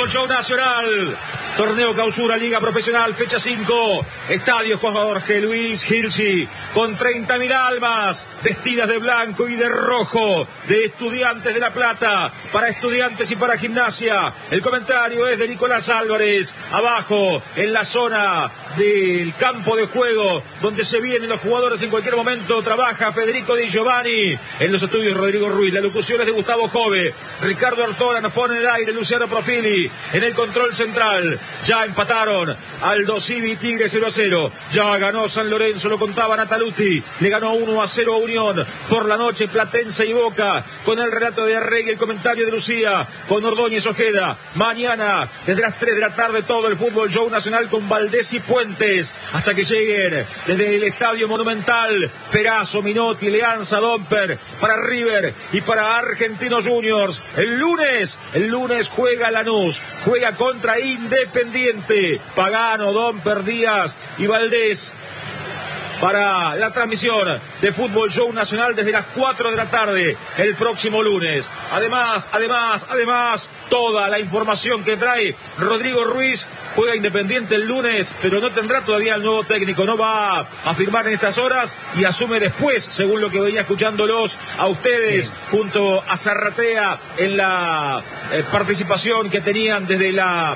Show Nacional. Torneo Clausura, Liga Profesional, fecha 5. Estadio Jorge Luis Hilsi, con 30.000 almas vestidas de blanco y de rojo, de Estudiantes de La Plata, para Estudiantes y para Gimnasia. El comentario es de Nicolás Álvarez. Abajo, en la zona del campo de juego, donde se vienen los jugadores en cualquier momento, trabaja Federico Di Giovanni. En los estudios, Rodrigo Ruiz. La locución es de Gustavo Jove. Ricardo Artola nos pone en el aire, Luciano Profili en el control central. Ya empataron Aldo Civi, Tigre 0-0. Ya ganó San Lorenzo, lo contaba Nataluti. Le ganó 1-0 a Unión. Por la noche, Platense y Boca, con el relato de Arregui, el comentario de Lucía, con Ordóñez Ojeda. Mañana, desde las 3 de la tarde, todo el fútbol show nacional con Valdés y Puentes, hasta que lleguen desde el Estadio Monumental Perazo, Minotti, Leanza, Domper, para River y para Argentinos Juniors. El lunes juega Lanús, juega contra Independiente. Pagano, Domper, Díaz y Valdés para la transmisión de Fútbol Show Nacional desde las 4 de la tarde el próximo lunes. Además, toda la información que trae Rodrigo Ruiz. Juega Independiente el lunes, pero no tendrá todavía el nuevo técnico, no va a firmar en estas horas y asume después, según lo que venía escuchándolos a ustedes, junto a Zarratea, en la participación que tenían desde las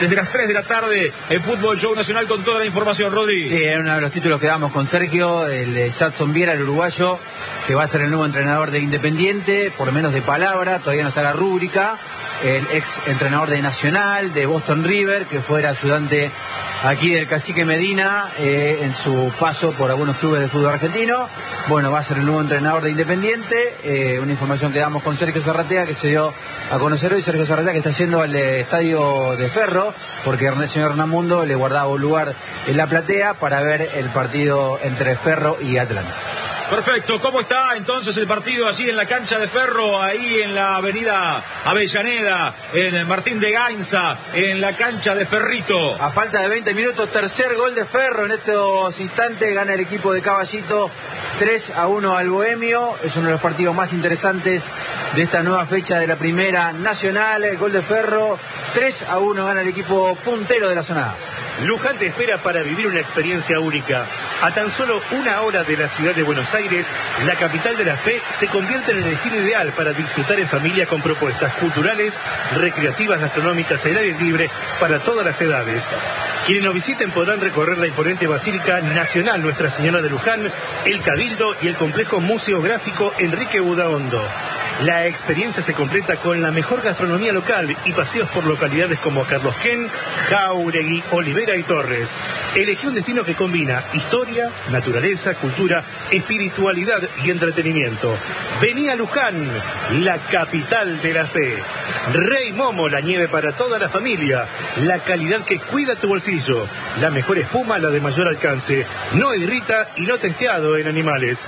3 de la tarde en Fútbol Show Nacional, con toda la información. Rodri. Sí, era uno de los títulos que damos con Sergio, el de Jadson Viera, el uruguayo, que va a ser el nuevo entrenador de Independiente, por lo menos de palabra, todavía no está la rúbrica. El ex entrenador de Nacional, de Boston River, que fuera ayudante aquí del Cacique Medina en su paso por algunos clubes de fútbol argentino. Bueno, va a ser el nuevo entrenador de Independiente. Una información que damos con Sergio Zarratea, que se dio a conocer hoy. Sergio Zarratea, que está yendo al estadio de Ferro, porque el señor Hernán Mundo le guardaba un lugar en la platea para ver el partido entre Ferro y Atlanta. Perfecto, ¿cómo está entonces el partido allí en la cancha de Ferro, ahí en la avenida Avellaneda, en Martín de Gainza, en la cancha de Ferrito? A falta de 20 minutos, tercer gol de Ferro en estos instantes, gana el equipo de Caballito 3-1 al Bohemio. Es uno de los partidos más interesantes de esta nueva fecha de la Primera Nacional. El gol de Ferro, 3-1 gana el equipo puntero de la zona A. Luján te espera para vivir una experiencia única. A tan solo 1 hora de la ciudad de Buenos Aires, la capital de la fe se convierte en el destino ideal para disfrutar en familia con propuestas culturales, recreativas, gastronómicas, al aire libre para todas las edades. Quienes nos visiten podrán recorrer la imponente Basílica Nacional Nuestra Señora de Luján, el Cabildo y el complejo museográfico Enrique Budaondo. La experiencia se completa con la mejor gastronomía local y paseos por localidades como Carlos Ken, Jáuregui, Olivera y Torres. Elegí un destino que combina historia, naturaleza, cultura, espiritualidad y entretenimiento. Vení a Luján, la capital de la fe. Rey Momo, la nieve para toda la familia. La calidad que cuida tu bolsillo. La mejor espuma, la de mayor alcance. No irrita y no testeado en animales.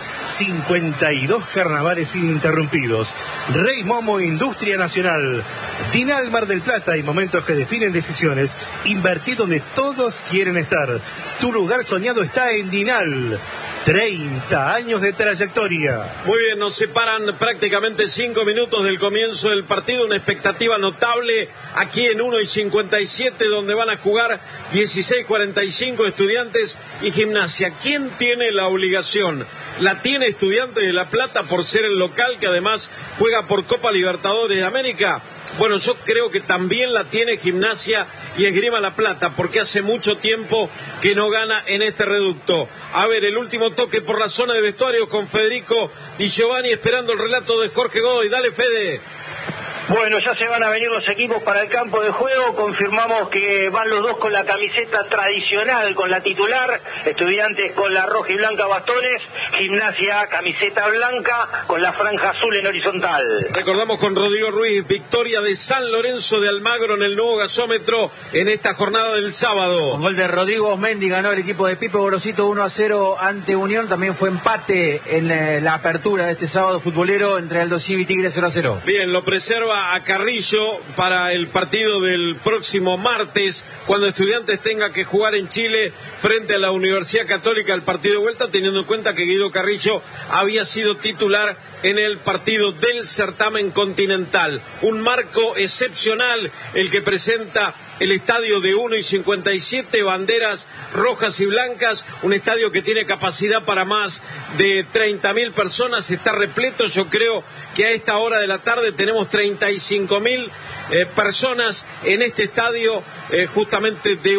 52 carnavales ininterrumpidos. Rey Momo, Industria Nacional. Dinal, Mar del Plata, y momentos que definen decisiones. Invertí donde todos quieren estar. Tu lugar soñado está en Dinal. 30 años de trayectoria. Muy bien, nos separan prácticamente 5 minutos del comienzo del partido. Una expectativa notable aquí en 1:57, donde van a jugar 16:45 Estudiantes y Gimnasia. ¿Quién tiene la obligación? La tiene Estudiantes de La Plata por ser el local, que además juega por Copa Libertadores de América. Bueno, yo creo que también la tiene Gimnasia y Esgrima La Plata, porque hace mucho tiempo que no gana en este reducto. A ver, el último toque por la zona de vestuarios con Federico Di Giovanni, esperando el relato de Jorge Godoy. Dale, Fede. Bueno, ya se van a venir los equipos para el campo de juego. Confirmamos que van los dos con la camiseta tradicional, con la titular. Estudiantes con la roja y blanca bastones. Gimnasia, camiseta blanca con la franja azul en horizontal. Recordamos con Rodrigo Ruiz, victoria de San Lorenzo de Almagro en el nuevo gasómetro en esta jornada del sábado. Con gol de Rodrigo Osmendi ganó el equipo de Pipo Gorosito 1-0 ante Unión. También fue empate en la apertura de este sábado futbolero entre Aldo Civi y Tigre 0-0. Bien, lo preserva espera a Carrillo para el partido del próximo martes, cuando Estudiantes tenga que jugar en Chile frente a la Universidad Católica el partido de vuelta, teniendo en cuenta que Guido Carrillo había sido titular en el partido del certamen continental. Un marco excepcional el que presenta el estadio de 1:57, banderas rojas y blancas, un estadio que tiene capacidad para más de 30.000 personas, está repleto. Yo creo que a esta hora de la tarde tenemos 35.000 personas en este estadio, justamente de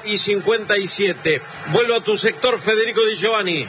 1:57. Vuelvo a tu sector, Federico Di Giovanni.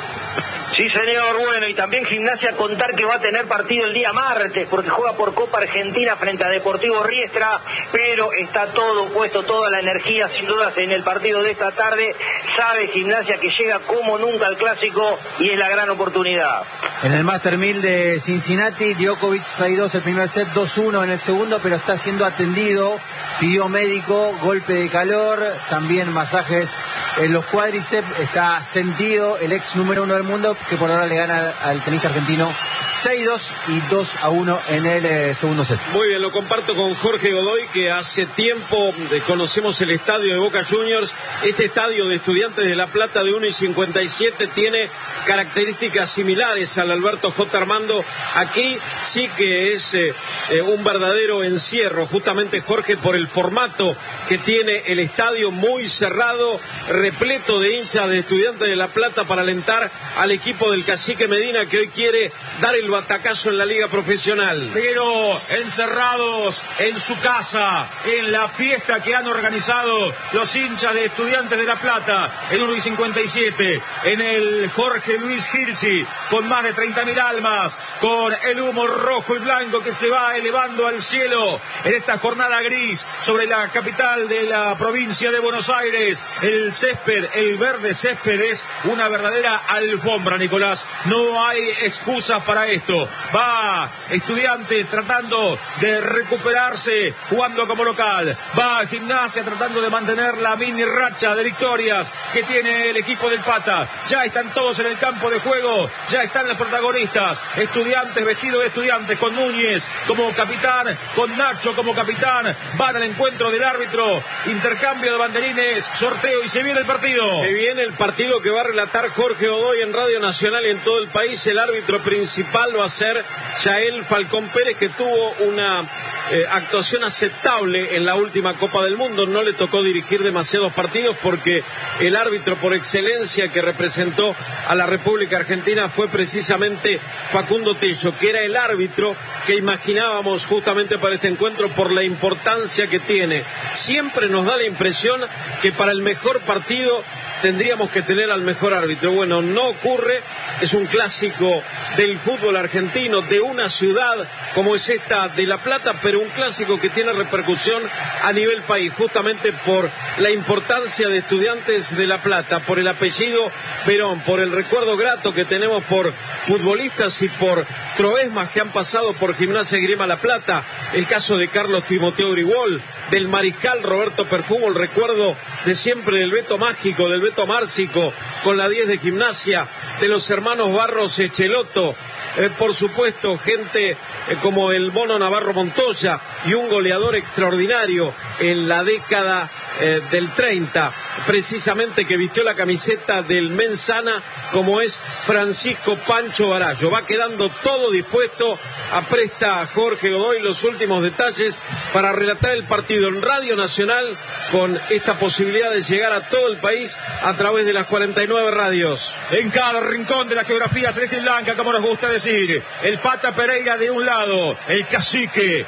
Sí, señor. Bueno, y también Gimnasia contar que va a tener partido el día martes, porque juega por Copa Argentina frente a Deportivo Riestra, pero está todo puesto, toda la energía, sin dudas, en el partido de esta tarde. Sabe Gimnasia que llega como nunca al clásico y es la gran oportunidad. En el Master 1000 de Cincinnati, Djokovic 6-2 el primer set, 2-1 en el segundo, pero está siendo atendido, pidió médico, golpe de calor, también masajes en los cuádriceps, está sentido el ex número 1 del mundo, que por ahora le gana al tenista argentino 6-2 y 2-1 en el segundo set. Muy bien, lo comparto con Jorge Godoy, que hace tiempo conocemos el estadio de Boca Juniors. Este estadio de Estudiantes de La Plata de 1:57 tiene características similares al Alberto J. Armando. Aquí sí que es un verdadero encierro, justamente, Jorge, por el formato que tiene el estadio, muy cerrado, repleto de hinchas de Estudiantes de La Plata para alentar al equipo del Cacique Medina, que hoy quiere dar el batacazo en la liga profesional. Pero encerrados en su casa, en la fiesta que han organizado los hinchas de Estudiantes de La Plata, en 1:57, en el Jorge Luis Hirschi, con más de 30.000 almas, con el humo rojo y blanco que se va elevando al cielo en esta jornada gris sobre la capital de la provincia de Buenos Aires. El césped, el verde césped, es una verdadera alfombra, Nicolás. No hay excusas para esto. Va Estudiantes tratando de recuperarse, jugando como local. Va Gimnasia tratando de mantener la mini racha de victorias que tiene el equipo del Pata. Ya están todos en el campo de juego, ya están los protagonistas. Estudiantes, vestido de Estudiantes, con Núñez como capitán, con Nacho como capitán. Van al encuentro del árbitro, intercambio de banderines, sorteo, y se viene el partido. Se viene el partido que va a relatar Jorge Godoy en Radio Nacional y en todo el país. El árbitro principal va a ser Yael Falcón Pérez, que tuvo una actuación aceptable en la última Copa del Mundo. No le tocó dirigir demasiados partidos porque el árbitro por excelencia que representó a la República Argentina fue precisamente Facundo Tello, que era el árbitro que imaginábamos justamente para este encuentro por la importancia que tiene. Siempre nos da la impresión que para el mejor partido tendríamos que tener al mejor árbitro. Bueno, no ocurre, es un clásico del fútbol argentino, de una ciudad como es esta de La Plata, pero un clásico que tiene repercusión a nivel país, justamente por la importancia de Estudiantes de La Plata, por el apellido Perón, por el recuerdo grato que tenemos por futbolistas y por troesmas que han pasado por Gimnasia y Esgrima La Plata, el caso de Carlos Timoteo Grigol, del mariscal Roberto Perfumo, el recuerdo de siempre del Beto Mágico, del Beto Márcico, con la 10 de Gimnasia, de los hermanos Barros Echeloto, por supuesto, gente como el Mono Navarro Montoya y un goleador extraordinario en la década del 30, precisamente, que vistió la camiseta del Mensana, como es Francisco Pancho Barallo. Va quedando todo dispuesto. Apresta Jorge Godoy los últimos detalles para relatar el partido en Radio Nacional, con esta posibilidad de llegar a todo el país a través de las 49 radios. En cada rincón de la geografía celeste y blanca, como nos gusta decir, el Pata Pereira de un lado, el Cacique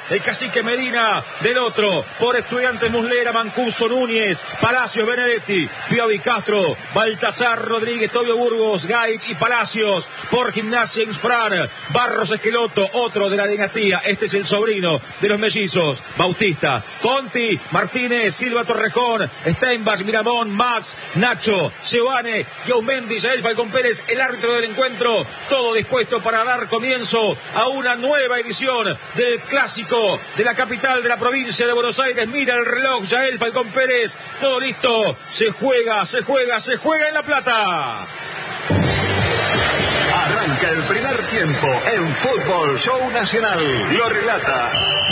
Medina del otro, por Estudiantes Muslera, Mancuso, Núñez, Palacios, Benedetti, Piovi, Castro, Baltasar, Rodríguez, Tobio Burgos, Gaich y Palacios, por Gimnasia Insfran, Barros Esqueloto, otro de la dinastía, este es el sobrino de los mellizos, Bautista, Conti, Martínez, Silva, Torrejón, Steinbach, Miramón, Max, Nacho, Giovanni, Yaumendi, Yael Falcón Pérez, el árbitro del encuentro, todo dispuesto para dar comienzo a una nueva edición del clásico de la capital de la provincia de Buenos Aires. Mira el reloj, Yael Falcón Pérez, todo listo, se juega en La Plata. Arranca el primer tiempo en Fútbol Show Nacional. Lo relata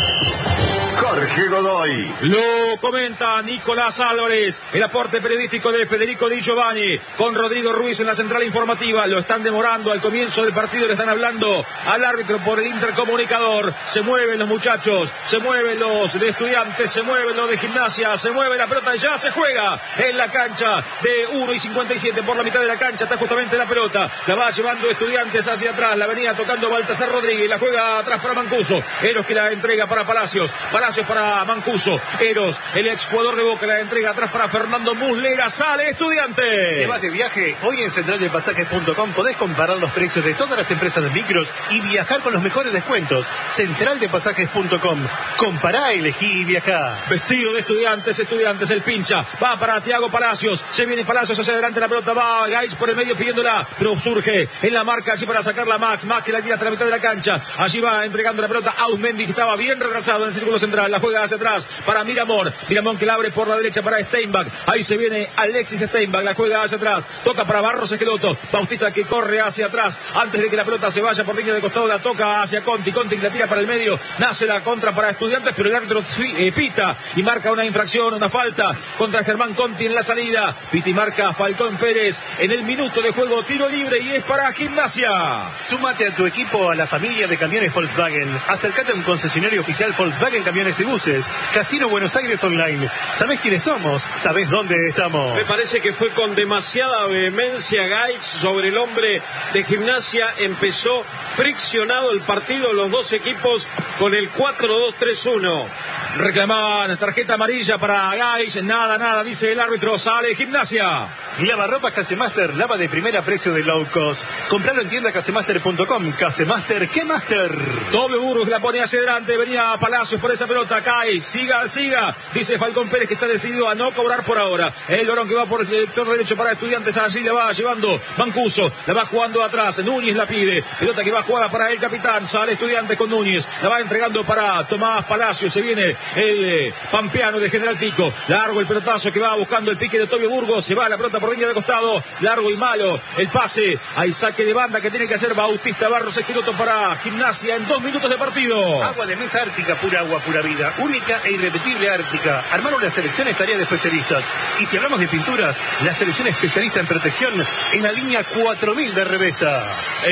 Jorge Godoy. Lo comenta Nicolás Álvarez. El aporte periodístico de Federico Di Giovanni con Rodrigo Ruiz en la central informativa. Lo están demorando al comienzo del partido. Le están hablando al árbitro por el intercomunicador. Se mueven los muchachos, se mueven los de Estudiantes, se mueven los de Gimnasia, se mueve la pelota. Ya se juega en la cancha de 1:57 por la mitad de la cancha. Está justamente la pelota. La va llevando Estudiantes hacia atrás. La venía tocando Baltasar Rodríguez. La juega atrás para Mancuso. Eros que la entrega para Palacios para Mancuso. Eros, el exjugador de Boca, la entrega atrás para Fernando Muslera. Sale Estudiantes. Te vas de viaje. Hoy en centraldepasajes.com podés comparar los precios de todas las empresas de micros y viajar con los mejores descuentos. Centraldepasajes.com. Compará, elegí y viajá. Vestido de Estudiantes, el pincha. Va para Thiago Palacios. Se viene Palacios hacia adelante. La pelota va Gaich por el medio pidiéndola. Pero surge en la marca allí para sacarla Max. Max que la tira hasta la mitad de la cancha. Allí va entregando la pelota a Ausmendi, que estaba bien retrasado en el círculo central. La juega hacia atrás para Miramón. Miramón que la abre por la derecha para Steinbach. Ahí se viene Alexis Steinbach. La juega hacia atrás. Toca para Barros Esqueloto. Bautista que corre hacia atrás. Antes de que la pelota se vaya por línea de costado, la toca hacia Conti. Conti que la tira para el medio. Nace la contra para Estudiantes, pero el árbitro pita y marca una infracción, una falta contra Germán Conti en la salida. Pita y marca Falcón Pérez en el minuto de juego. Tiro libre y es para Gimnasia. Súmate a tu equipo, a la familia de camiones Volkswagen. Acércate a un concesionario oficial Volkswagen Camiones y Buses. Casino Buenos Aires Online. ¿Sabés quiénes somos? ¿Sabés dónde estamos? Me parece que fue con demasiada vehemencia Gaich sobre el hombre de Gimnasia. Empezó friccionado el partido, los dos equipos con el 4-2-3-1. Reclamaban tarjeta amarilla para Gaich. Nada, dice el árbitro. Sale Gimnasia. Lavarropas Casemaster, lava de primera precio de low cost. Compralo en tienda casemaster.com. Casemaster, ¿qué master? Tobio Burgos la pone hacia adelante. Venía Palacios por esa pelota. Cae. Siga. Dice Falcón Pérez que está decidido a no cobrar por ahora. El Lorón que va por el sector derecho para Estudiantes. Allí la va llevando Mancuso. La va jugando atrás. Núñez la pide. Pelota que va jugada para el capitán. Sale Estudiantes con Núñez. La va entregando para Tomás Palacios. Se viene el pampeano de General Pico. Largo el pelotazo que va buscando el pique de Tobio Burgos. Se va la pelota por línea de costado. Largo y malo el pase. Hay saque de banda que tiene que hacer Bautista Barros Esqueloto para Gimnasia en 2 minutos de partido. Agua de mesa Ártica, pura agua, pura vida. Única e irrepetible Ártica. Armar una selección es tarea de especialistas. Y si hablamos de pinturas, la selección especialista en protección en la línea 4000 de Revesta.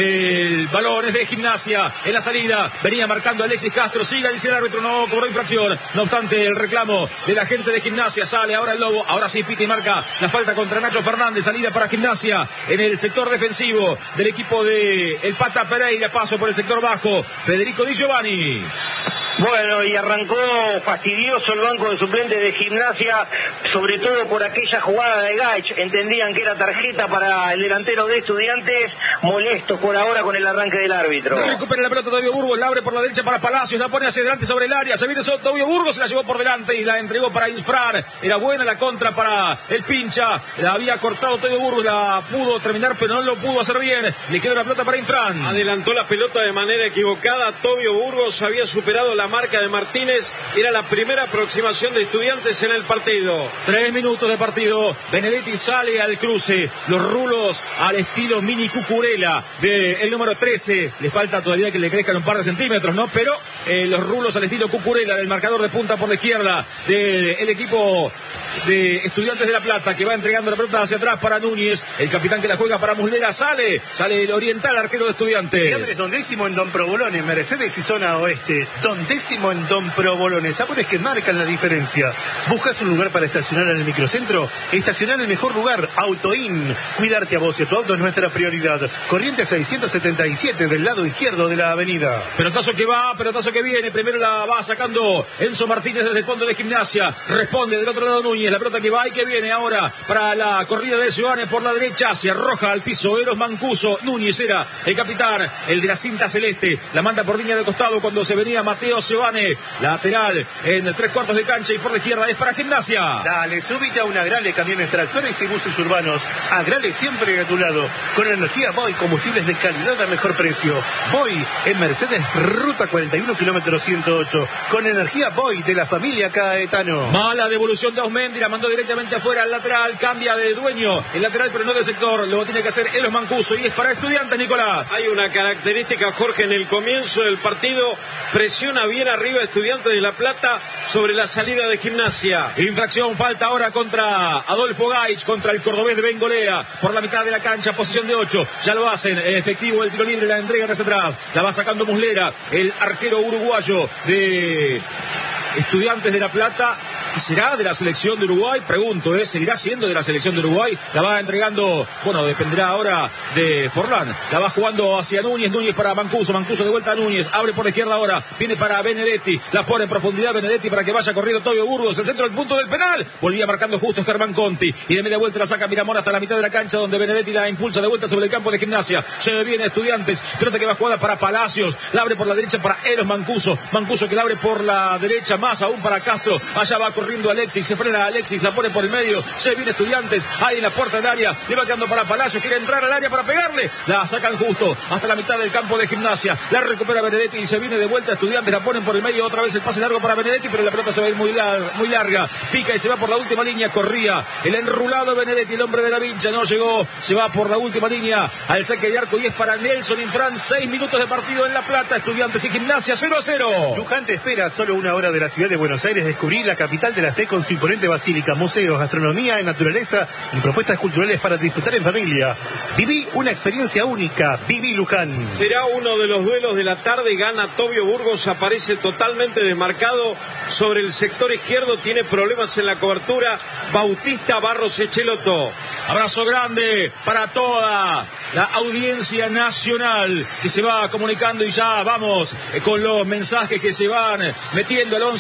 El balón es de Gimnasia. En la salida venía marcando Alexis Castro. Siga, dice el árbitro, no cobró infracción. No obstante, el reclamo de la gente de Gimnasia. Sale ahora el Lobo. Ahora sí pita y marca la falta contra Nacho Fernández. Salida para Gimnasia en el sector defensivo del equipo de el Pata Pereira. Paso por el sector bajo. Federico Di Giovanni. Bueno, y arrancó fastidioso el banco de suplentes de Gimnasia, sobre todo por aquella jugada de Gaich. Entendían que era tarjeta para el delantero de Estudiantes, molestos por ahora con el arranque del árbitro. Recupera la pelota Tobio Burgos, la abre por la derecha para Palacios, la pone hacia adelante sobre el área, se viene Tobio Burgos, se la llevó por delante y la entregó para Isfrar. Era buena la contra para el pincha, la había cortado Tobio Burgos, la pudo terminar pero no lo pudo hacer bien. Le quedó la pelota para Infran. Adelantó la pelota de manera equivocada. Tobio Burgos había superado la marca de Martínez. Era la primera aproximación de Estudiantes en el partido. 3 minutos de partido. Benedetti sale al cruce. Los rulos al estilo Mini Cucurella del número 13. Le falta todavía que le crezcan un par de centímetros, ¿no? Pero los rulos al estilo Cucurella del marcador de punta por la izquierda del equipo de Estudiantes de La Plata, que va entregando la pelota hacia atrás para Núñez. El capitán que la juega para Muslera. Sale el oriental arquero de Estudiantes. Diablo, Don Décimo en Don Provolone, Mercedes y zona oeste. Don Décimo en Don Provolone. Sabores que marcan la diferencia. ¿Buscas un lugar para estacionar en el microcentro? Estacionar en el mejor lugar. Autoin. Cuidarte a vos y a tu auto es nuestra prioridad. Corriente 677 del lado izquierdo de la avenida. Pelotazo que va, pelotazo que viene. Primero la va sacando Enzo Martínez desde el fondo de Gimnasia. Responde del otro lado Núñez. La pelota que va y que viene ahora para la corrida de Ciudadanos por la derecha. Se arroja al piso Eros Mancuso. Núñez era el capitán, el de la cinta celeste. La manda por línea de costado cuando se venía Mateo Giovane, lateral en 3/4 de cancha y por la izquierda es para Gimnasia. Dale, súbite a un Agrale, camiones, tractores y buses urbanos. Agrale siempre a tu lado. Con energía Boy, combustibles de calidad a mejor precio. Boy en Mercedes, ruta 41, kilómetro 108. Con energía Boy de la familia Caetano. Mala devolución de Ausmendi, la mandó directamente afuera al lateral, cambia de dueño el lateral, pero no de sector. Lo tiene que hacer Eros Mancuso y es para Estudiantes, Nicolás. Hay una característica, Jorge, en el comienzo del partido. Presiona bien arriba Estudiantes de La Plata sobre la salida de Gimnasia. Infracción, falta ahora contra Adolfo Gaich, contra el cordobés de Bengolea, por la mitad de la cancha, posición de 8, ya lo hacen, efectivo el tiro libre, la entrega hacia atrás, la va sacando Muslera, el arquero uruguayo de Estudiantes de La Plata. ¿Y será de la selección de Uruguay? Pregunto, ¿seguirá siendo de la selección de Uruguay? La va entregando, bueno, dependerá ahora de Forlán. La va jugando hacia Núñez, Núñez para Mancuso, Mancuso de vuelta a Núñez, abre por la izquierda ahora, viene para Benedetti, la pone en profundidad Benedetti para que vaya corriendo Tobio Burgos, el centro del punto del penal, volvía marcando justo Germán Conti, y de media vuelta la saca Miramón hasta la mitad de la cancha, donde Benedetti la impulsa de vuelta sobre el campo de Gimnasia. Se viene Estudiantes, pelota que va jugada para Palacios, la abre por la derecha para Eros Mancuso, Mancuso que la abre por la derecha, más aún para Castro, allá va corriendo Alexis, se frena Alexis, la pone por el medio, se viene Estudiantes, ahí en la puerta del área, le va quedando para Palacios, quiere entrar al área para pegarle, la sacan justo hasta la mitad del campo de Gimnasia, la recupera Benedetti y se viene de vuelta Estudiantes, la ponen por el medio, otra vez el pase largo para Benedetti, pero la pelota se va a ir muy larga, pica y se va por la última línea, corría el enrulado Benedetti, el hombre de la vincha, no llegó, se va por la última línea al saque de arco y es para Nelson Infran. 6 minutos de partido en La Plata, Estudiantes y Gimnasia 0-0. Luján te espera solo una hora de la ciudad de Buenos Aires, descubrir la capital de la fe con su imponente basílica, museos, gastronomía, naturaleza y propuestas culturales para disfrutar en familia. Viví una experiencia única, viví Luján. Será uno de los duelos de la tarde, gana Tobio Burgos, aparece totalmente desmarcado sobre el sector izquierdo, tiene problemas en la cobertura, Bautista Barros Echeloto. Abrazo grande para toda la audiencia nacional que se va comunicando y ya vamos con los mensajes que se van metiendo al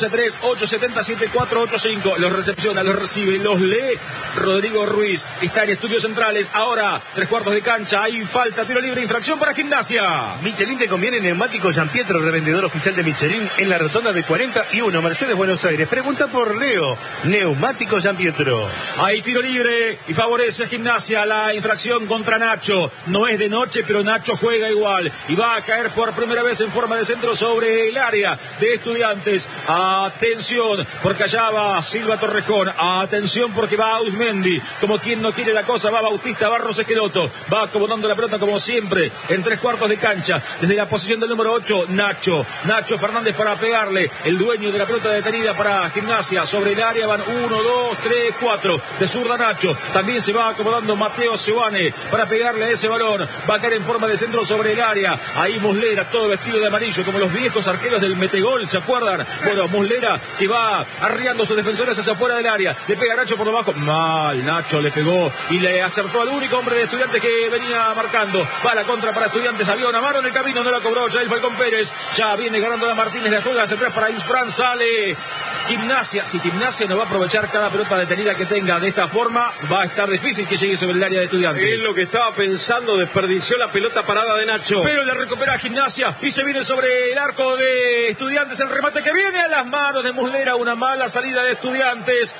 11-3-870-7485. Los recepciona, los recibe, los lee Rodrigo Ruiz. Está en Estudios Centrales. Ahora, 3/4 de cancha. Hay falta, tiro libre, infracción para Gimnasia. Michelin te conviene neumático Gianpietro, revendedor oficial de Michelin en la rotonda de 41, Mercedes, Buenos Aires. Pregunta por Leo, neumático Gianpietro. Hay tiro libre y favorece a Gimnasia. La infracción contra Nacho. No es de noche, pero Nacho juega igual. Y va a caer por primera vez en forma de centro sobre el área de Estudiantes. Atención, porque allá va Silva Torrejón. Atención, porque va Ausmendi. Como quien no quiere la cosa, va Bautista Barros Esqueloto. Va acomodando la pelota como siempre en 3/4 de cancha. Desde la posición del número 8, Nacho Fernández para pegarle. El dueño de la pelota detenida para Gimnasia. Sobre el área van 1, 2, 3, 4. De zurda Nacho. También se va acomodando Mateo Giovane para pegarle a ese balón. Va a caer en forma de centro sobre el área. Ahí Muslera, todo vestido de amarillo, como los viejos arqueros del Metegol, ¿se acuerdan? Bueno, Muslera que va arriando a sus defensores hacia afuera del área. Le pega a Nacho por debajo. Mal, Nacho le pegó y le acertó al único hombre de Estudiantes que venía marcando. Va la contra para Estudiantes. Había una mano en el camino, no la cobró ya el Falcón Pérez. Ya viene ganando la Martínez, la juega hacia atrás para Isfran. Sale Gimnasia. Si Gimnasia no va a aprovechar cada pelota detenida que tenga de esta forma, va a estar difícil que llegue sobre el área de Estudiantes. Es lo que estaba pensando, desperdició la pelota parada de Nacho. Pero le recupera Gimnasia y se viene sobre el arco de Estudiantes. El remate que viene a las manos de Muslera. Una mala salida de Estudiantes.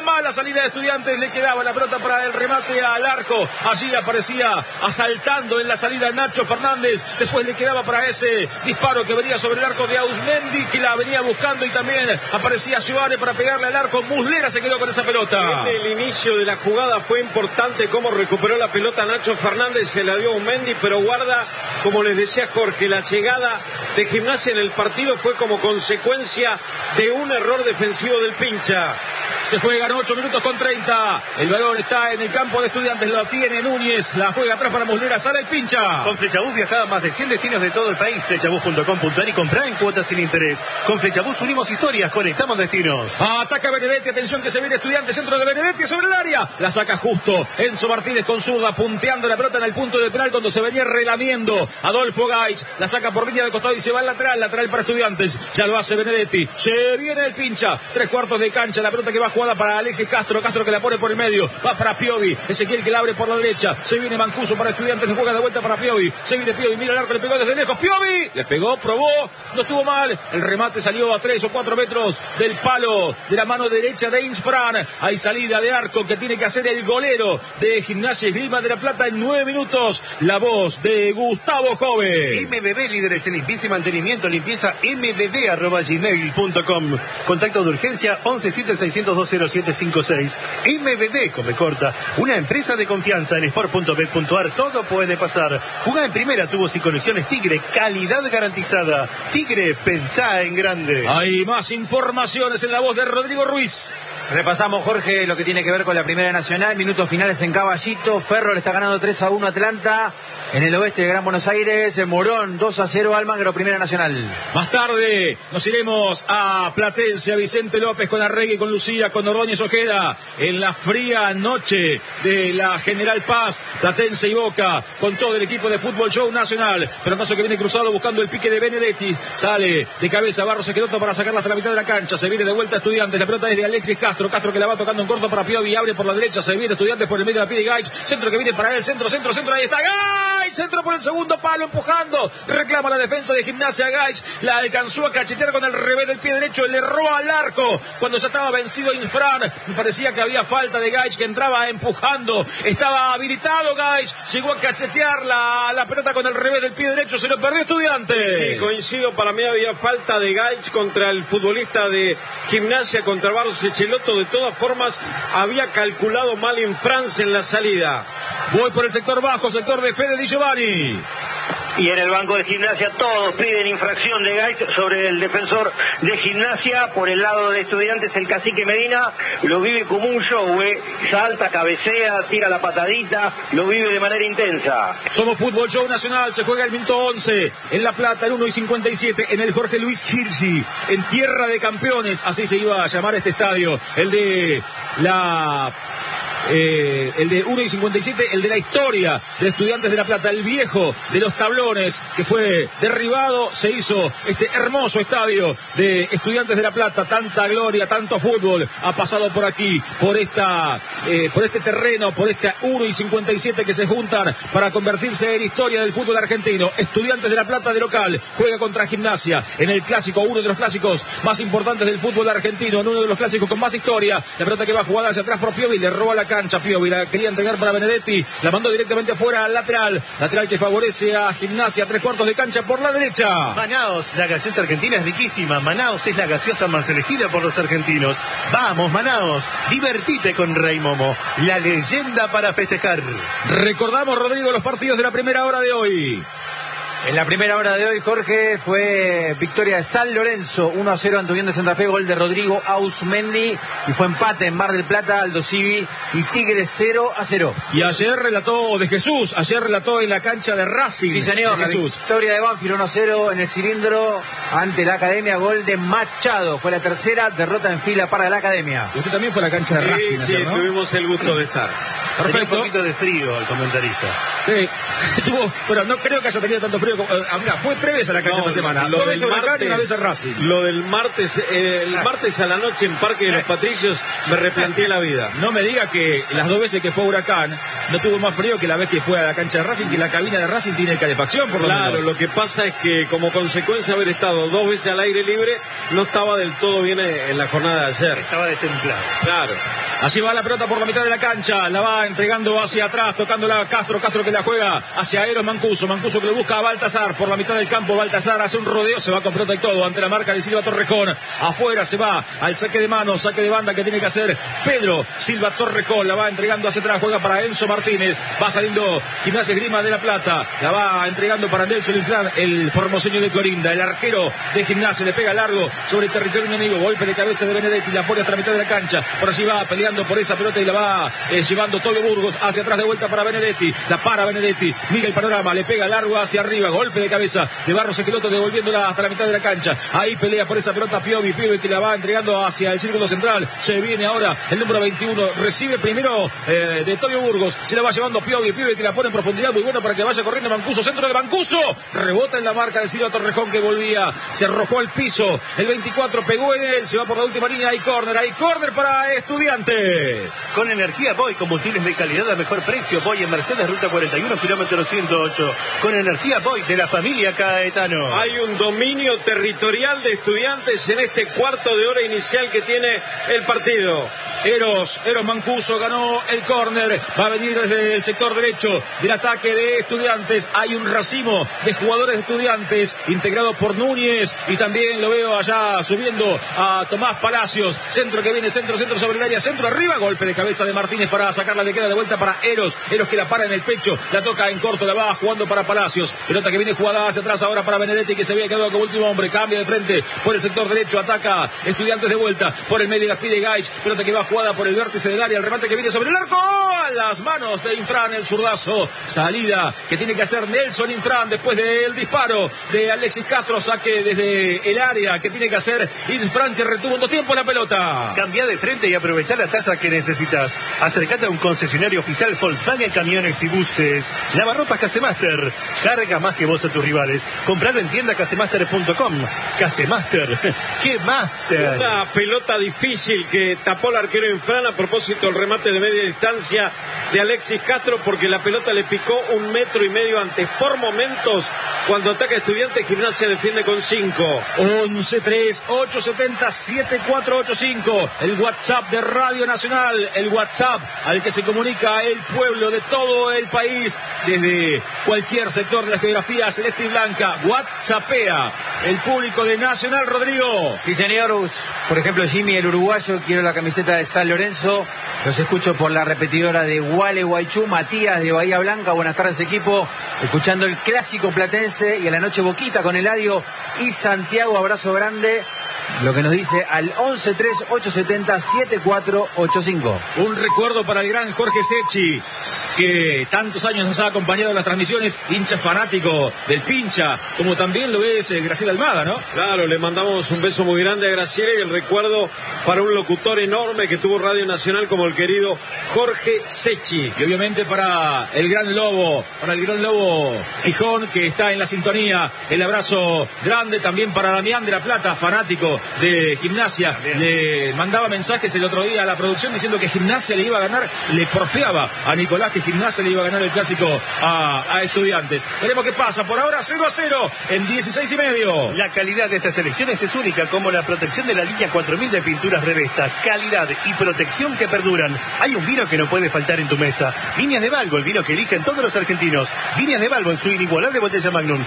Le quedaba la pelota para el remate al arco. Allí aparecía asaltando en la salida Nacho Fernández. Después le quedaba para ese disparo que venía sobre el arco de Ausmendi, que la venía buscando, y también aparecía Giovane para pegarle al arco. Muslera se quedó con esa pelota. En el inicio de la jugada fue importante cómo recuperó la pelota Nacho Fernández, se la dio a Ausmendi, pero guarda, como les decía Jorge, la llegada de Gimnasia en el partido fue como consecuencia de un error defensivo del Pincha. Se juegan 8 minutos con 30. El balón está en el campo de Estudiantes. Lo tiene Núñez. La juega atrás para Muslera. Sale el Pincha. Con Flechabús viajaba a más de 100 destinos de todo el país. Flechabús.com.ar y comprá en cuotas sin interés. Con Flechabús unimos historias, conectamos destinos. Ataca Benedetti. Atención que se viene Estudiantes. Centro de Benedetti sobre el área. La saca justo Enzo Martínez con zurda, punteando la pelota en el punto del penal cuando se venía relamiendo Adolfo Gaich. La saca por línea de costado y se va al lateral. Lateral para Estudiantes. Ya lo hace Benedetti. Se viene el Pincha. 3/4 de cancha. La pelota que va jugada para Alexis Castro. Castro que la pone por el medio. Va para Piovi. Ezequiel que la abre por la derecha. Se viene Mancuso para Estudiantes. Se juega de vuelta para Piovi. Se viene Piovi. Mira el arco. Le pegó desde lejos. Piovi. Le pegó. Probó. No estuvo mal. El remate salió a 3 o 4 metros del palo de la mano derecha de Insfran. Hay salida de arco que tiene que hacer el golero de Gimnasia y Esgrima de la Plata en 9 minutos. La voz de Gustavo Jove. MBB, líderes en limpieza y mantenimiento. Limpieza mbb@gmail.com. Contacto de urgencia 1176020756. MBB, come corta. Una empresa de confianza en sport.bet.ar. Todo puede pasar. Jugá en primera, tubos y conexiones Tigre. Calidad garantizada. Tigre, pensá en grande. Hay más informaciones en la voz de Rodrigo Ruiz. Repasamos, Jorge, lo que tiene que ver con la Primera Nacional. Minutos finales en Caballito. Ferro le está ganando 3-1 a Atlanta. En el oeste de Gran Buenos Aires, Morón 2-0 Almagro, Primera Nacional. Más tarde nos iremos a Platense, a Vicente López con Arregui, con Lucía, con Ordóñez Ojeda, en la fría noche de la General Paz. Platense y Boca, con todo el equipo de Fútbol Show Nacional. Pelotazo que viene cruzado buscando el pique de Benedetti. Sale de cabeza Barros Esqueloto para sacarla hasta la mitad de la cancha. Se viene de vuelta Estudiantes. La pelota es de Alexis Castro. Castro que la va tocando en corto para Piovi. Abre por la derecha. Se viene Estudiantes por el medio de la pie de Gaich. Centro que viene para él. Centro. Ahí está Gaich. Centro por el segundo palo, empujando. Reclama la defensa de Gimnasia. Gaich la alcanzó a cachetear con el revés del pie derecho. Le roba al arco cuando ya estaba vencido Infran. Me parecía que había falta de Gaich, que entraba empujando. Estaba habilitado Gaich. Llegó a cachetear la pelota con el revés del pie derecho. Se lo perdió Estudiantes. Sí, coincido. Para mí había falta de Gaich contra el futbolista de Gimnasia, contra Barros Esqueloto. De todas formas, había calculado mal Infran en la salida. Voy por el sector bajo, sector de Fede Di Giovanni. Y en el banco de Gimnasia todos piden infracción de Gaich sobre el defensor de Gimnasia. Por el lado de Estudiantes, el cacique Medina lo vive como un show, salta, cabecea, tira la patadita, lo vive de manera intensa. Somos Fútbol Show Nacional, se juega el minuto 11 en La Plata, en 1:57, en el Jorge Luis Hirschi, en Tierra de Campeones, así se iba a llamar este estadio, el de 1:57, el de la historia de Estudiantes de La Plata, el viejo de los tablones que fue derribado. Se hizo este hermoso estadio de Estudiantes de La Plata. Tanta gloria, tanto fútbol ha pasado por aquí, por este terreno, por este 1:57 que se juntan para convertirse en historia del fútbol argentino. Estudiantes de La Plata de local juega contra Gimnasia en el clásico, uno de los clásicos más importantes del fútbol argentino, en uno de los clásicos con más historia. La pelota que va jugada hacia atrás por Piovi, le roba la cancha Piovi, la quería entregar para Benedetti, la mandó directamente afuera al lateral que favorece a Gimnasia, 3/4 de cancha por la derecha. Manaos, la gaseosa argentina es riquísima. Manaos es la gaseosa más elegida por los argentinos. Vamos, Manaos, divertite con Rey Momo, la leyenda para festejar. Recordamos, Rodrigo, los partidos de la primera hora de hoy. En la primera hora de hoy, Jorge, fue victoria de San Lorenzo, 1-0 ante Unión de Santa Fe, gol de Rodrigo Ausmendi, y fue empate en Mar del Plata, Aldo Civi y Tigres 0-0. Y ayer relató de Jesús, en la cancha de Racing. Sí, señor, la victoria de Banfield 1-0 en el cilindro ante la Academia, gol de Machado. Fue la tercera derrota en fila para la Academia. Usted también fue a la cancha de Racing. Sí, ayer, ¿no? tuvimos el gusto de estar. Perfecto. Tenía un poquito de frío el comentarista. Sí, pero no creo que haya tenido tanto frío. Mira, fue 3 veces a la cancha esta semana. 2 veces a Huracán y 1 vez a Racing. Lo del martes, el martes a la noche en Parque de los Patricios, me replanteé la vida. No me diga que las 2 veces que fue a Huracán no tuvo más frío que la vez que fue a la cancha de Racing, que la cabina de Racing tiene calefacción, por lo menos. Claro, lo que pasa es que como consecuencia de haber estado 2 veces al aire libre, no estaba del todo bien en la jornada de ayer. Estaba destemplado. Claro. Así va la pelota por la mitad de la cancha, la va entregando hacia atrás, tocándola a Castro que la juega hacia Eros Mancuso que lo busca a Baltasar por la mitad del campo. Baltasar hace un rodeo, se va con pelota y todo ante la marca de Silva Torrejón. Afuera se va al saque de mano, saque de banda que tiene que hacer Pedro Silva Torrejón, la va entregando hacia atrás, juega para Enzo Martínez, va saliendo Gimnasia Esgrima de La Plata, la va entregando para Nelson Infran, el formoseño de Clorinda, el arquero de Gimnasia, le pega largo sobre el territorio enemigo, golpe de cabeza de Benedetti, la pone hasta la mitad de la cancha, por allí va peleando por esa pelota y la va llevando Tobio Burgos hacia atrás de vuelta para Benedetti, la para Benedetti, mira el panorama, le pega largo hacia arriba, golpe de cabeza de Barros Esqueloto devolviéndola hasta la mitad de la cancha, ahí pelea por esa pelota Piovi que la va entregando hacia el círculo central, se viene ahora el número 21, recibe primero de Tobio Burgos, se la va llevando Piovi que la pone en profundidad, muy bueno para que vaya corriendo Mancuso, centro de Mancuso, rebota en la marca de Silva Torrejón que volvía, se arrojó al piso, el 24 pegó en él, se va por la última línea, hay córner para Estudiantes. Con energía Boy, combustibles de calidad a mejor precio, Boy en Mercedes, ruta 41, kilómetro 108. Con energía Boy de la familia Caetano. Hay un dominio territorial de Estudiantes en este cuarto de hora inicial que tiene el partido. Eros Mancuso ganó el córner, va a venir desde el sector derecho del ataque de Estudiantes. Hay un racimo de jugadores de Estudiantes integrado por Núñez y también lo veo allá subiendo a Tomás Palacios. Centro que viene, centro sobre el área, centro arriba, golpe de cabeza de Martínez para sacarla, le queda de vuelta para Eros que la para en el pecho, la toca en corto, la va jugando para Palacios. Pelota que viene jugada hacia atrás ahora para Benedetti, que se había quedado como último hombre, cambia de frente por el sector derecho, ataca Estudiantes de vuelta por el medio, la pide Gaich, pelota que va jugada por el vértice del área, el remate que viene sobre el arco, a las manos de Infran, el zurdazo, salida que tiene que hacer Nelson Infran después del disparo de Alexis Castro, saque desde el área que tiene que hacer Infran, que retuvo en 2 tiempos la pelota. Cambia de frente y aprovecha la tasa que necesitas. Acercate a un concesionario oficial Volkswagen Camiones y Buses. Lavarropas Casemaster, carga más que vos a tus rivales. Compralo en tienda casemaster.com. Casemaster, ¡qué máster! Una pelota difícil que tapó el arquero Infran a propósito del remate de media distancia de Alexis Castro, porque la pelota le picó 1,5 metros antes. Por momentos, cuando ataca Estudiantes, Gimnasia defiende con 5. 11-3-870-7485, el WhatsApp de Radio Nacional, el WhatsApp al que se comunica el pueblo de todo el país, desde cualquier sector de la geografía celeste y blanca. WhatsAppea el público de Nacional, Rodrigo. Sí, señor. Por ejemplo, Jimmy, el uruguayo, quiero la camiseta de San Lorenzo. Los escucho por la repetidora de Gualeguaychú. Matías de Bahía Blanca, buenas tardes, equipo. Escuchando el clásico platense y a la noche Boquita con Eladio y Santiago, abrazo grande. Lo que nos dice al 11-3-870-7485. Un recuerdo para el gran Jorge Secchi, que tantos años nos ha acompañado en las transmisiones, hincha fanático del Pincha, como también lo es Graciela Almada, ¿no? Claro, le mandamos un beso muy grande a Graciela y el recuerdo para un locutor enorme que tuvo Radio Nacional como el querido Jorge Secchi. Y obviamente para el gran Lobo Gijón, que está en la sintonía, el abrazo grande también para Damián de la Plata, fanático de Gimnasia. Bien. Le mandaba mensajes el otro día a la producción diciendo que Gimnasia le iba a ganar, le porfiaba a Nicolás que Gimnasia le iba a ganar el clásico a Estudiantes. Veremos qué pasa. Por ahora 0-0 en 16,5. La calidad de estas elecciones es única, como la protección de la línea 4000 de pinturas Revesta. Calidad y protección que perduran. Hay un vino que no puede faltar en tu mesa. Viñas de Balbo, el vino que eligen todos los argentinos. Viñas de Balbo en su inigualable botella Magnum.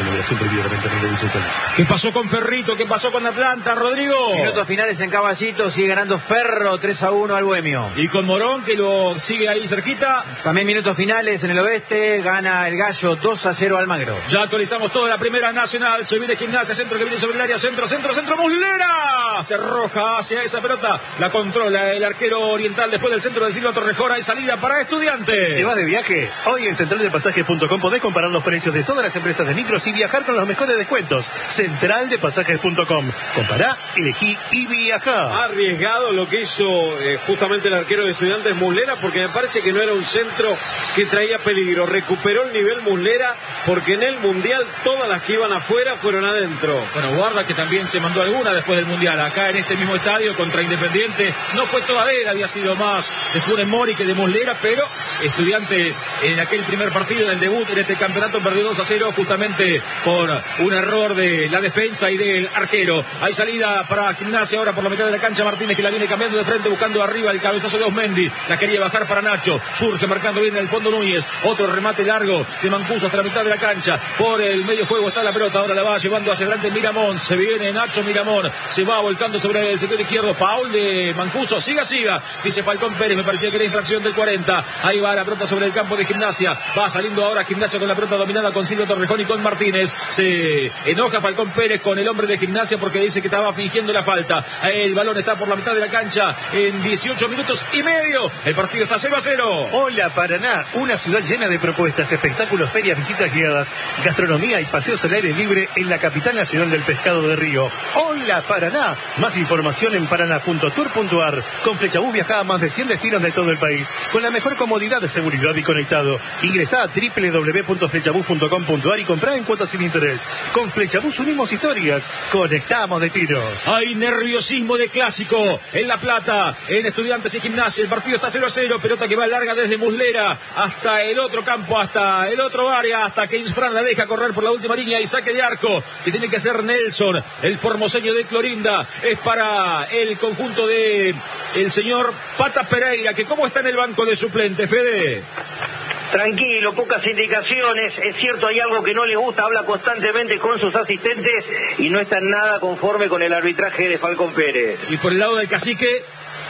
¿Qué pasó con Ferrito? ¿Qué pasó con Atlanta, Rodrigo? Minutos finales en Caballito, sigue ganando Ferro 3-1 al Bohemio. Y con Morón, que lo sigue ahí cerquita. También minutos finales en el oeste, gana el Gallo 2-0 al Magro. Ya actualizamos toda la Primera Nacional. Se viene Gimnasia, centro que viene sobre el área, centro, Muslera. Se arroja hacia esa pelota, la controla el arquero oriental después del centro de Silva Torrejón. Hay salida para Estudiantes. ¿Te vas de viaje? Hoy en centraldepasajes.com podés comparar los precios de todas las empresas de micros y viajar con los mejores descuentos. Centraldepasajes.com. Compará, elegí y viajá. Arriesgado lo que hizo justamente el arquero de Estudiantes, Muslera, porque me parece que no era un centro que traía peligro. Recuperó el nivel Muslera, porque en el Mundial todas las que iban afuera fueron adentro. Bueno, guarda que también se mandó alguna después del Mundial. Acá en este mismo estadio contra Independiente no fue toda de él, había sido más de Funes Mori que de Muslera, pero Estudiantes en aquel primer partido del debut en este campeonato perdió 2-0 justamente por un error de la defensa y del arquero. Hay salida para Gimnasia ahora por la mitad de la cancha. Martínez, que la viene cambiando de frente, buscando arriba el cabezazo de Osmendi. La quería bajar para Nacho. Surge marcando bien en el fondo Núñez. Otro remate largo de Mancuso hasta la mitad de la cancha. Por el medio juego está la pelota. Ahora la va llevando hacia adelante Miramón. Se viene Nacho Miramón. Se va volcando sobre el sector izquierdo. Foul de Mancuso. Siga. Dice Falcón Pérez. Me parecía que era infracción del 40. Ahí va la pelota sobre el campo de Gimnasia. Va saliendo ahora Gimnasia con la pelota dominada con Silvio Torrejón y con Martínez. Se enoja Falcón Pérez con el hombre de Gimnasia porque dice que estaba fingiendo la falta. El balón está por la mitad de la cancha en 18 minutos y medio. El partido está 0-0. Hola, Hola Paraná, una ciudad llena de propuestas, espectáculos, ferias, visitas guiadas, gastronomía y paseos al aire libre en la capital nacional del pescado de río. Hola Paraná, más información en paraná.tour.ar. Con Flechabús viaja a más de 100 destinos de todo el país, con la mejor comodidad de seguridad y conectado. Ingresá a www.flechabús.com.ar y comprá en cuotas sin interés. Con Flechabús unimos historias, conectamos destinos. Hay nerviosismo de clásico en La Plata, en Estudiantes y Gimnasia. El partido está 0-0, pelota que va larga desde Muslera hasta el otro campo, hasta el otro área, hasta que Isfran la deja correr por la última línea y saque de arco que tiene que hacer Nelson, el formoseño de Clorinda. Es para el conjunto de el señor Pata Pereira, que cómo está en el banco de suplente, Fede. Tranquilo, pocas indicaciones. Es cierto, hay algo que no le gusta, habla constantemente con sus asistentes y no está nada conforme con el arbitraje de Falcón Pérez. Y por el lado del cacique,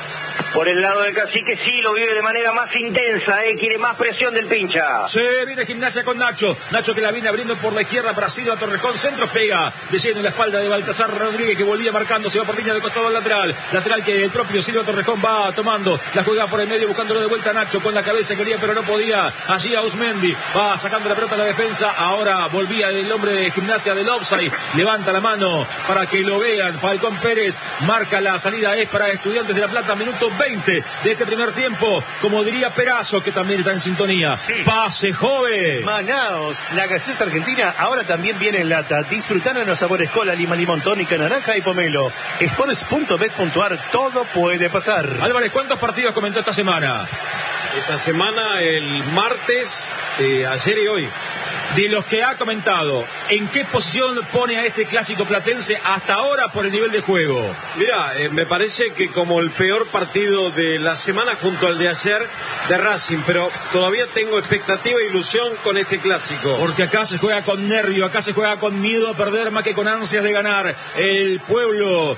Por el lado del cacique sí lo vive de manera más intensa, quiere más presión del pincha. se viene Gimnasia con Nacho. Nacho que la viene abriendo por la izquierda para Silva Torrejón. Centro pega de lleno en la espalda de Baltasar Rodríguez, que volvía marcando. Se va por línea de costado al lateral. Lateral que el propio Silva Torrejón va tomando. La juega por el medio buscándolo de vuelta a Nacho. Con la cabeza quería pero no podía. Allí Ausmendi va sacando la pelota a la defensa. Ahora volvía el hombre de Gimnasia del offside. Levanta la mano para que lo vean. Falcón Pérez marca la salida. Es para Estudiantes de La Plata. Minuto 20 de este primer tiempo. Como diría Perazo, que también está en sintonía. Sí. Pase joven. Manaos, la gaseosa argentina ahora también viene en lata. Disfrutando en los sabores cola, lima, limón, tónica, naranja y pomelo. Sports.bet.ar, todo puede pasar. Álvarez, ¿cuántos partidos comentó esta semana? Esta semana, el martes, ayer y hoy. De los que ha comentado, ¿en qué posición pone a este clásico platense hasta ahora por el nivel de juego? Mira, me parece que como el peor partido de la semana junto al de ayer de Racing, pero todavía tengo expectativa e ilusión con este clásico. Porque acá se juega con nervio, acá se juega con miedo a perder más que con ansias de ganar. El pueblo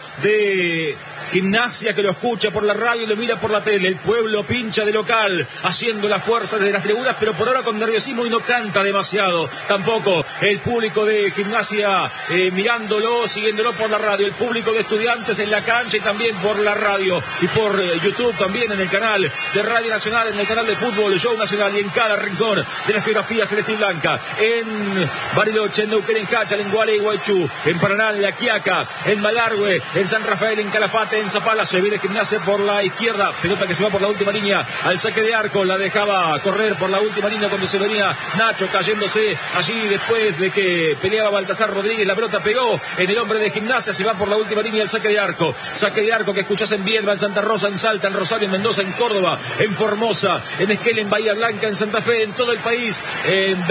de Gimnasia que lo escucha por la radio y lo mira por la tele. El pueblo pincha de local, haciendo la fuerza desde las tribunas, pero por ahora con nerviosismo y no canta demasiado. Tampoco el público de Gimnasia mirándolo, siguiéndolo por la radio. El público de Estudiantes en la cancha y también por la radio. Y por YouTube también en el canal de Radio Nacional, en el canal de fútbol Show Nacional y en cada rincón de la geografía celeste y blanca. En Bariloche, en Neuquén, en Hacha, en Guale y Guaychú, en Paraná, en La Quiaca, en Malargüe, en San Rafael, en Calafate, en Zapala. Se viene Gimnasia por la izquierda, pelota que se va por la última línea al saque de arco, la dejaba correr por la última línea cuando se venía Nacho cayéndose allí después de que peleaba Baltasar Rodríguez. La pelota pegó en el hombre de Gimnasia, se va por la última línea al saque de arco que escuchás en Viedma, en Santa Rosa, en Salta, en Rosario, en Mendoza, en Córdoba, en Formosa, en Esquel, en Bahía Blanca, en Santa Fe, en todo el país. En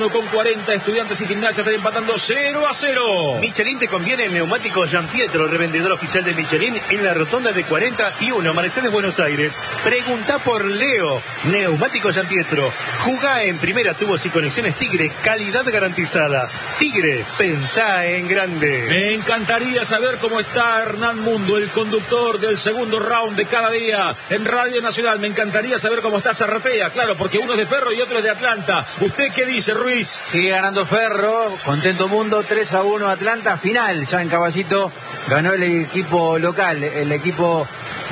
21:40 Estudiantes y Gimnasia están empatando 0-0. Michelin te conviene en neumáticos Gian Pietro, revendedor oficial de Michelin en la rotonda de 41, Manizales, Buenos Aires. Pregunta por Leo, Neumáticos Gian Pietro. Jugá en primera, tubos y conexiones Tigre, calidad garantizada. Tigre, pensá en grande. Me encantaría saber cómo está Hernán Mundo, el conductor del segundo round de cada día en Radio Nacional. Me encantaría saber cómo está Zarratea, claro, porque uno es de Ferro y otro es de Atlanta. ¿Usted qué dice, Ruiz? Sigue ganando Ferro, contento mundo, 3-1 Atlanta, final, ya en Caballito ganó el equipo local, el equipo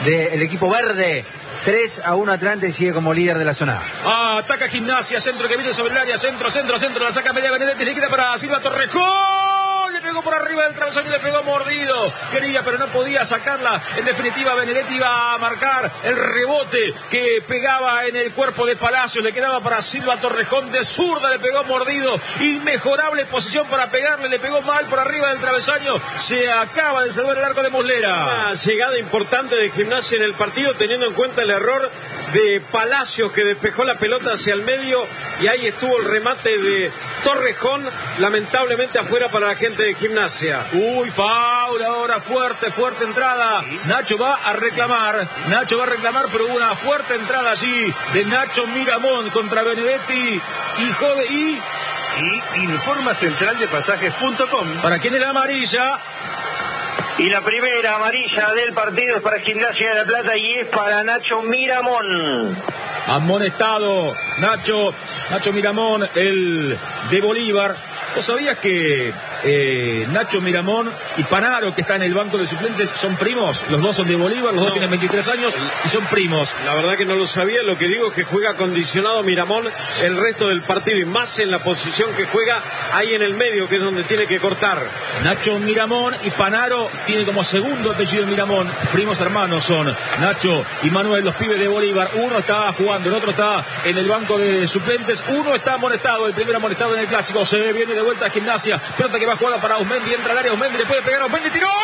verde. 3-1 Atlanta y sigue como líder de la zona. Ataca Gimnasia, centro que viene sobre el área, centro, la saca media Benedetti, se queda para Silva Torrejón, le pegó por arriba del travesaño, le pegó mordido, quería pero no podía sacarla. En definitiva Benedetti iba a marcar el rebote que pegaba en el cuerpo de Palacios, le quedaba para Silva Torrejón, de zurda le pegó mordido, inmejorable posición para pegarle, le pegó mal por arriba del travesaño, se acaba de salvar el arco de Muslera. Una llegada importante de Gimnasia en el partido, teniendo en cuenta el error de Palacios, que despejó la pelota hacia el medio, y ahí estuvo el remate de Torrejón, lamentablemente afuera para la gente de Gimnasia. Uy, faul ahora, fuerte entrada. Nacho va a reclamar, pero hubo una fuerte entrada allí de Nacho Miramón contra Benedetti y informa central de pasajes.com. ¿Para quién es la amarilla? Y la primera amarilla del partido es para Gimnasia de La Plata y es para Nacho Miramón. Amonestado Nacho Miramón, el de Bolívar. ¿Vos sabías que Nacho Miramón y Panaro, que está en el banco de suplentes, son primos. Los dos son de Bolívar, los dos tienen 23 años y son primos. La verdad que no lo sabía. Lo que digo es que juega acondicionado Miramón el resto del partido, y más en la posición que juega ahí en el medio, que es donde tiene que cortar. Nacho Miramón y Panaro tiene como segundo apellido Miramón. Primos hermanos son Nacho y Manuel, los pibes de Bolívar. Uno está jugando, el otro está en el banco de suplentes. Uno está amonestado, el primer amonestado en el clásico. Se viene de vuelta a Gimnasia. Pelota que va jugada para Ausmendi, entra al área Ausmendi, le puede pegar a Ausmendi, tiró.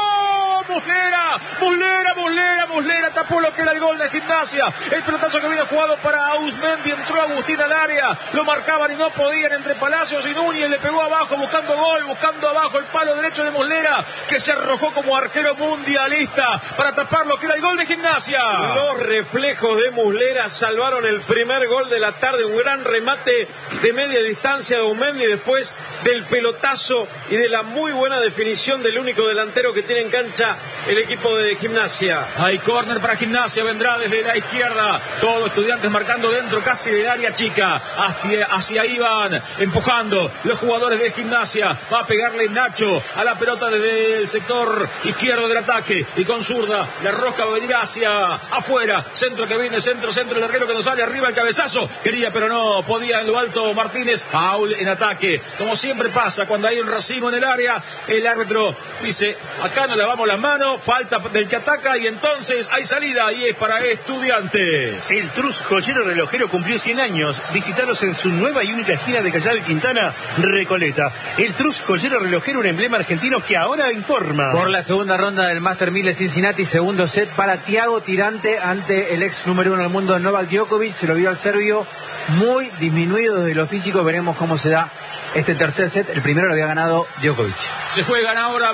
Muslera, tapó lo que era el gol de Gimnasia. El pelotazo que viene jugado para Ausmendi, entró Agustín al área, lo marcaban y no podían entre Palacios y Núñez, le pegó abajo buscando gol, buscando abajo el palo derecho de Muslera, que se arrojó como arquero mundialista para tapar lo que era el gol de Gimnasia. Los reflejos de Muslera salvaron el primer gol de la tarde, un gran remate de media distancia de Ausmendi, después del pelotazo y de la muy buena definición del único delantero que tiene en cancha el equipo de Gimnasia. Hay córner para Gimnasia, vendrá desde la izquierda, todos Estudiantes marcando dentro casi del área chica, hacia ahí van empujando los jugadores de Gimnasia. Va a pegarle Nacho a la pelota desde el sector izquierdo del ataque, y con zurda la rosca va a venir hacia afuera, centro que viene, centro, el arquero que nos sale arriba, el cabezazo, quería pero no podía en lo alto Martínez. Foul en ataque, como siempre pasa cuando hay un racimo en el área, el árbitro dice acá no lavamos las manos, falta del que ataca, y entonces hay salida, y es para Estudiantes. El Trus Joyero Relojero cumplió 100 años. Visitalos en su nueva y única esquina de Callao y Quintana, Recoleta. El Trus Joyero Relojero, un emblema argentino que ahora informa. Por la segunda ronda del Master 1000 de Cincinnati, segundo set para Thiago Tirante ante el ex número 1 del mundo Novak Djokovic. Se lo vio al serbio muy disminuido desde lo físico. Veremos cómo se da este tercer set. El primero lo había ganado Djokovic. Se juegan ahora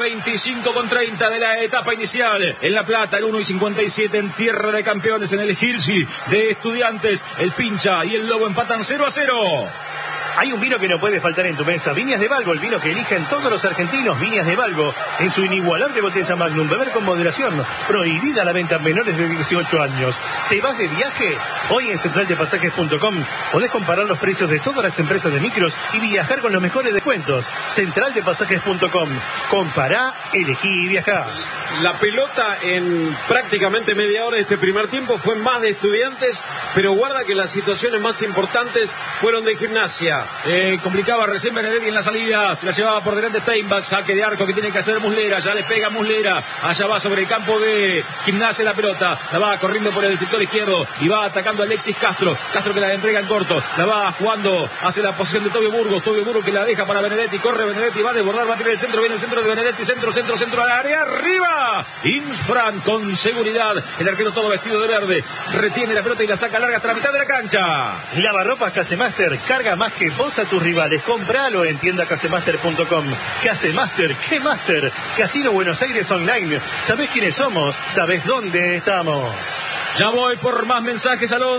25:30 de la etapa inicial. En La Plata, el 1:57 en Tierra de Campeones, en el Hilsi de Estudiantes. El Pincha y el Lobo empatan 0-0. Hay un vino que no puede faltar en tu mesa. Viñas de Valgo, el vino que eligen todos los argentinos. Viñas de Valgo, en su inigualable botella Magnum. Beber con moderación. Prohibida la venta a menores de 18 años. ¿Te vas de viaje? Hoy en centraldepasajes.com podés comparar los precios de todas las empresas de micros y viajar con los mejores descuentos. Centraldepasajes.com. Compará, elegí y viajá. La pelota en prácticamente media hora de este primer tiempo fue más de Estudiantes, pero guarda que las situaciones más importantes fueron de Gimnasia. Complicaba recién Benedetti en la salida, se la llevaba por delante Steinbach, saque de arco que tiene que hacer Muslera, ya le pega Muslera, allá va sobre el campo de Gimnasia la pelota, la va corriendo por el sector izquierdo y va atacando a Alexis Castro que la entrega en corto, la va jugando hacia la posición de Tobio Burgos que la deja para Benedetti, corre Benedetti, va a desbordar, va a tirar el centro, viene el centro de Benedetti, centro al área, arriba, Insbrand con seguridad, el arquero todo vestido de verde, retiene la pelota y la saca larga hasta la mitad de la cancha. Lavarropas Casemaster, carga más que vos a tus rivales. Compralo en tiendacasemaster.com. Casemaster, ¿qué Master? Casino Buenos Aires Online. ¿Sabés quiénes somos? ¿Sabés dónde estamos? Ya voy por más mensajes al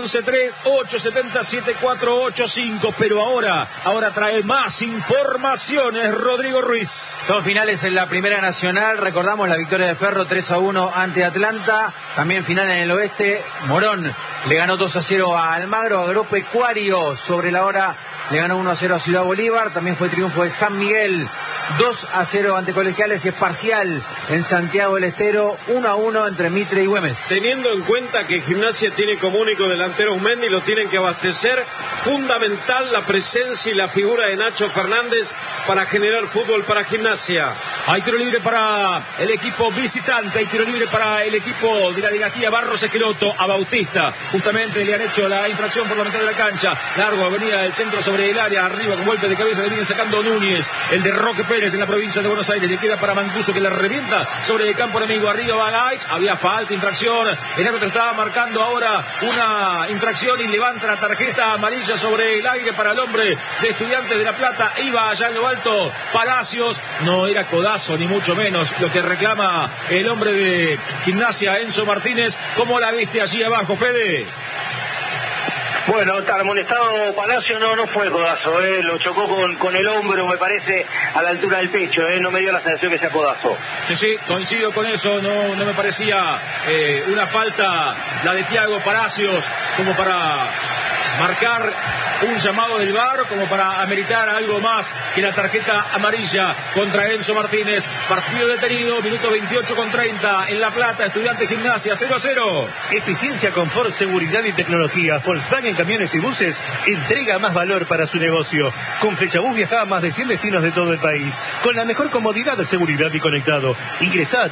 11-3-870-7485, pero ahora trae más informaciones Rodrigo Ruiz. Son finales en la Primera Nacional, recordamos la victoria de Ferro 3-1 ante Atlanta, también final en el oeste, Morón le ganó 2-0 a Almagro, Agropecuario sobre la hora le ganó 1-0 a Ciudad Bolívar, también fue triunfo de San Miguel, 2-0 ante Colegiales, y es parcial en Santiago del Estero, 1-1 entre Mitre y Güemes. Teniendo en cuenta que Gimnasia tiene como único delantero Ausmendi, lo tienen que abastecer, fundamental la presencia y la figura de Nacho Fernández para generar fútbol para Gimnasia. Hay tiro libre para el equipo visitante, hay tiro libre para el equipo de la dinastía Barros Esqueloto, a Bautista, justamente le han hecho la infracción por la mitad de la cancha, largo, avenida del centro sobre el área, arriba con golpe de cabeza le viene sacando Núñez, el de Roque Pérez en la provincia de Buenos Aires, le queda para Mancuso que la revienta sobre el campo enemigo, arriba va Gaich, había falta, infracción, el árbitro estaba marcando ahora una infracción y levanta la tarjeta amarilla sobre el aire para el hombre de Estudiantes de La Plata, iba allá en lo alto Palacios, no era codazo ni mucho menos lo que reclama el hombre de Gimnasia Enzo Martínez. ¿Cómo la viste allí abajo, Fede? Bueno, está amonestado Palacio, no fue codazo, lo chocó con el hombro, me parece, a la altura del pecho, no me dio la sensación que sea codazo. Sí, coincido con eso, no me parecía una falta la de Thiago Palacios como para marcar un llamado del VAR como para ameritar algo más que la tarjeta amarilla contra Enzo Martínez. Partido detenido, minuto 28:30 en La Plata, Estudiantes Gimnasia 0-0. Eficiencia, confort, seguridad y tecnología. Volkswagen Camiones y Buses entrega más valor para su negocio. Con Flechabús viaja a más de 100 destinos de todo el país, con la mejor comodidad, seguridad y conectado. Ingresá a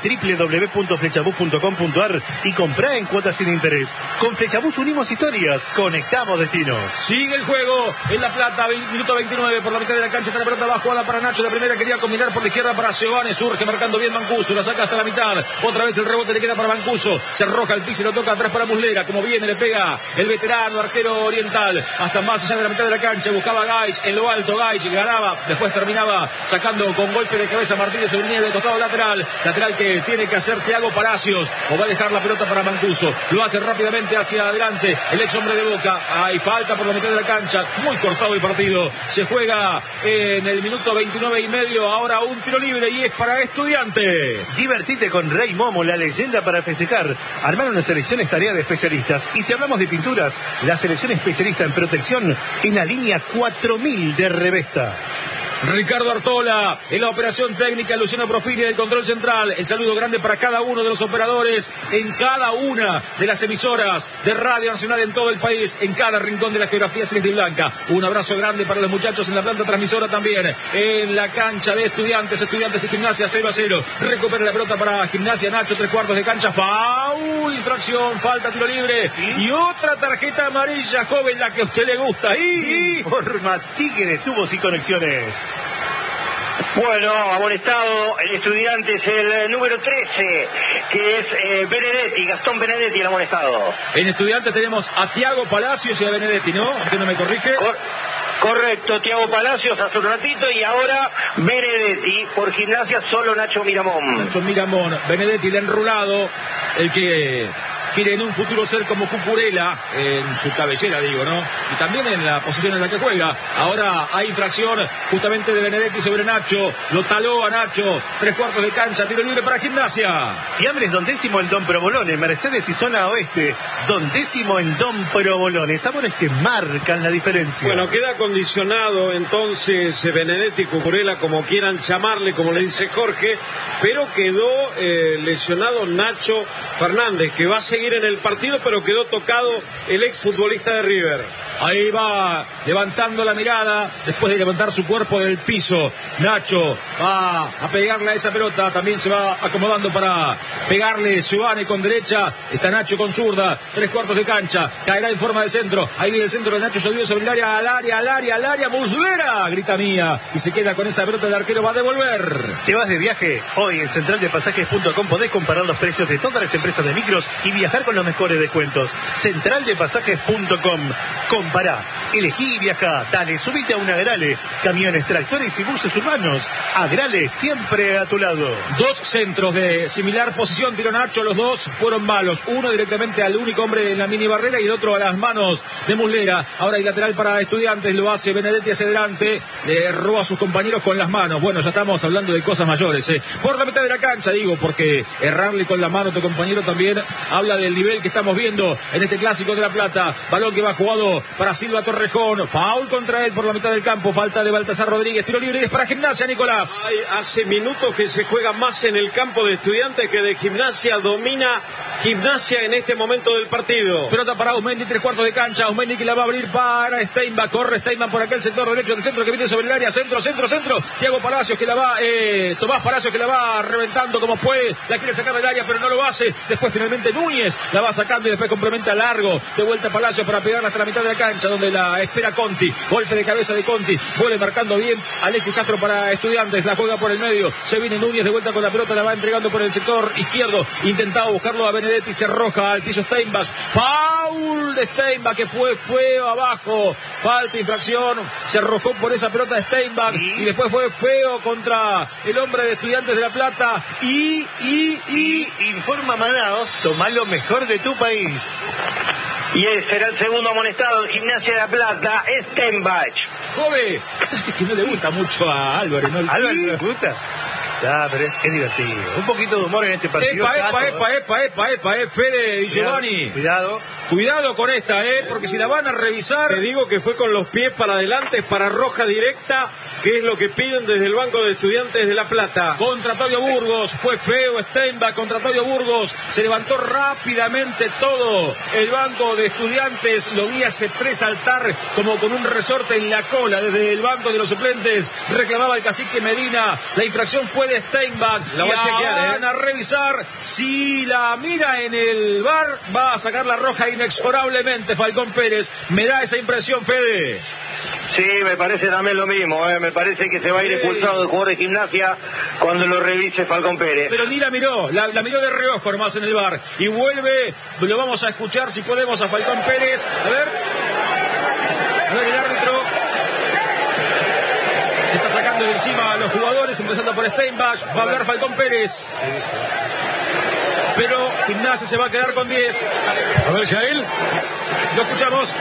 www.flechabús.com.ar y comprá en cuotas sin interés. Con Flechabús unimos historias, conectamos destinos. Sigue el juego en La Plata, minuto 29, por la mitad de la cancha, está la pelota va jugada para Nacho, de primera quería combinar por la izquierda para Giovanni, surge marcando bien Mancuso, la saca hasta la mitad, otra vez el rebote le queda para Mancuso, se arroja al piso y lo toca atrás para Muslera, como viene le pega el veterano arquero oriental, hasta más allá de la mitad de la cancha, buscaba Gaich, en lo alto Gaich, ganaba, después terminaba sacando con golpe de cabeza Martínez, se venía del costado lateral que tiene que hacer Thiago Palacios, o va a dejar la pelota para Mancuso, lo hace rápidamente hacia adelante, el ex hombre de Boca, hay falta por la mitad de la cancha, muy cortado el partido, se juega en el minuto 29:30, ahora un tiro libre y es para Estudiantes. Divertite con Rey Momo, la leyenda para festejar. Armar una selección es tarea de especialistas, y si hablamos de pinturas, la selección especialista en protección es la línea 4000 de Revesta. Ricardo Artola en la operación técnica, Luciano Profili del control central. El saludo grande para cada uno de los operadores en cada una de las emisoras de Radio Nacional en todo el país, en cada rincón de la geografía celeste y blanca. Un abrazo grande para los muchachos en la planta transmisora también, en la cancha de Estudiantes y Gimnasia 0-0. Recupera la pelota para Gimnasia, Nacho, 3/4 de cancha, foul, infracción, falta, tiro libre y otra tarjeta amarilla, joven, la que a usted le gusta. Y Forma Tigre, tubos y conexiones. Bueno, amonestado el Estudiantes, el número 13, que es Benedetti, Gastón Benedetti, el amonestado. En Estudiantes tenemos a Thiago Palacios y a Benedetti, ¿no? ¿Usted no me corrige? Correcto, Thiago Palacios hace un ratito y ahora Benedetti. Por Gimnasia solo Nacho Miramón. Nacho Miramón, Benedetti, el enrulado, el que quiere en un futuro ser como Cucurella en su cabellera, digo, ¿no? Y también en la posición en la que juega. Ahora hay infracción justamente de Benedetti sobre Nacho, lo taló a Nacho, 3/4 de cancha, tiro libre para Gimnasia. Fiambres Don Décimo en Don Provolone, Mercedes y Zona Oeste, Don Décimo en Don Provolone, sabores que marcan la diferencia. Bueno, queda condicionado entonces Benedetti, Cucurella, como quieran llamarle, como le dice Jorge, pero quedó lesionado Nacho Fernández, que va a seguir en el partido, pero quedó tocado el exfutbolista de River. Ahí va levantando la mirada después de levantar su cuerpo del piso. Nacho va a pegarle a esa pelota, también se va acomodando para pegarle Giovanni con derecha. Está Nacho con zurda, 3/4 de cancha, caerá en forma de centro. Ahí viene el centro de Nacho, llovido sobre el área, al área, Muslera, grita mía, y se queda con esa pelota, el arquero va a devolver. ¿Te vas de viaje? Hoy en centraldepasajes.com podés comparar los precios de todas las empresas de micros y viajar con los mejores descuentos. Centraldepasajes.com. Compará, elegí y viajá. Dale, subite a un Agrale. Camiones, tractores y buses urbanos. Agrale, siempre a tu lado. Dos centros de similar posición tiró Nacho, los dos fueron malos. Uno directamente al único hombre en la mini barrera y el otro a las manos de Muslera. Ahora hay lateral para Estudiantes, lo hace Benedetti hacia adelante, le roba a sus compañeros con las manos. Bueno, ya estamos hablando de cosas mayores, Por la mitad de la cancha, digo, porque errarle con la mano a tu compañero también habla del nivel que estamos viendo en este clásico de La Plata. Balón que va jugado para Silva Torrejón, foul contra él por la mitad del campo, falta de Baltasar Rodríguez, tiro libre y es para Gimnasia, Nicolás. Hace minutos que se juega más en el campo de Estudiantes que de Gimnasia, domina Gimnasia en este momento del partido. Pelota para Usmendi, 3/4 de cancha, Usmendi que la va a abrir para Steinbach, corre Steinbach por aquel sector derecho del centro que viene sobre el área, centro, Thiago Palacios que la va, Tomás Palacios que la va reventando como puede, la quiere sacar del área pero no lo hace, después finalmente Núñez la va sacando y después complementa largo, de vuelta Palacios para pegarla hasta la mitad de la cancha donde la espera Conti, golpe de cabeza de Conti, vuelve marcando bien Alexis Castro para Estudiantes, la juega por el medio, se viene Núñez de vuelta con la pelota, la va entregando por el sector izquierdo, intentaba buscarlo a Benedetti, se arroja al piso Steinbach, foul de Steinbach que fue feo abajo, falta, infracción, se arrojó por esa pelota Steinbach y después fue feo contra el hombre de Estudiantes de La Plata y informa Manaos, toma lo mejor de tu país. Y será el segundo amonestado en Gimnasia de La Plata, Steinbach. Joven, ¿sabes que no le gusta mucho a Álvarez? ¿No? ¿Álvarez no le gusta? Pero es divertido. Un poquito de humor en este partido. Epa, Fede y Giovanni. Cuidado con esta, porque si la van a revisar... Te digo que fue con los pies para adelante, para roja directa, que es lo que piden desde el Banco de Estudiantes de La Plata. Contra Toyo Burgos, fue feo Steinbach contra Toyo Burgos, se levantó rápidamente todo el Banco de Estudiantes, lo vi hace 3 saltar como con un resorte en la cola desde el banco de los suplentes, reclamaba el cacique Medina, la infracción fue de Steinbach, la va a chequear, van a revisar, si la mira en el VAR, va a sacar la roja inexorablemente Falcón Pérez, me da esa impresión, Fede. Sí, me parece también lo mismo, me parece que se va a ir expulsado el jugador de Gimnasia cuando lo revise Falcón Pérez. Pero ni la miró, la miró de reojo nomás en el VAR, y vuelve, lo vamos a escuchar si podemos a Falcón Pérez, a ver el árbitro, se está sacando de encima a los jugadores, empezando por Steinbach, va a hablar Falcón Pérez. Pero Gimnasia se va a quedar con 10. A ver, Yael. Lo escuchamos.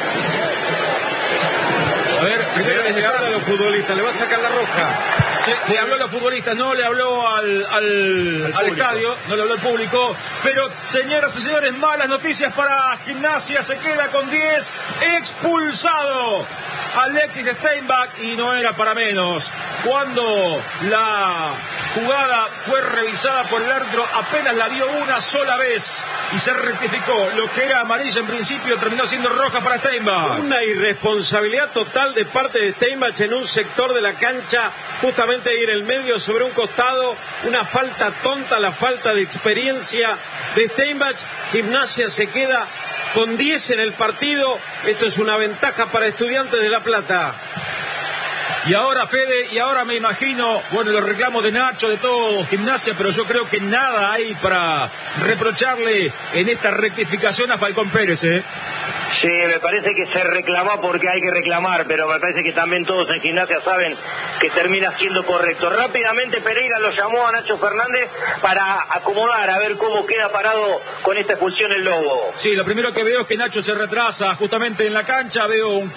A ver, primero le habla a los futbolistas, le va a sacar la roja. Sí, le habló a los futbolistas, no le habló al estadio, no le habló al público. Pero, señoras y señores, malas noticias para Gimnasia, se queda con 10, expulsado Alexis Steinbach, y no era para menos. Cuando la jugada fue revisada por el árbitro, apenas la vio una sola vez y se rectificó. Lo que era amarilla en principio terminó siendo roja para Steinbach. Una irresponsabilidad total de parte de Steinbach en un sector de la cancha, justamente ahí en el medio, sobre un costado. Una falta tonta, la falta de experiencia de Steinbach. Gimnasia se queda con 10 en el partido. Esto es una ventaja para Estudiantes de La Plata. Y ahora, Fede, y ahora me imagino, bueno, los reclamos de Nacho, de todo Gimnasia, pero yo creo que nada hay para reprocharle en esta rectificación a Falcón Pérez, Sí, me parece que se reclamó porque hay que reclamar, pero me parece que también todos en Gimnasia saben que termina siendo correcto. Rápidamente Pereira lo llamó a Nacho Fernández para acomodar, a ver cómo queda parado con esta expulsión el Lobo. Sí, lo primero que veo es que Nacho se retrasa justamente en la cancha, veo un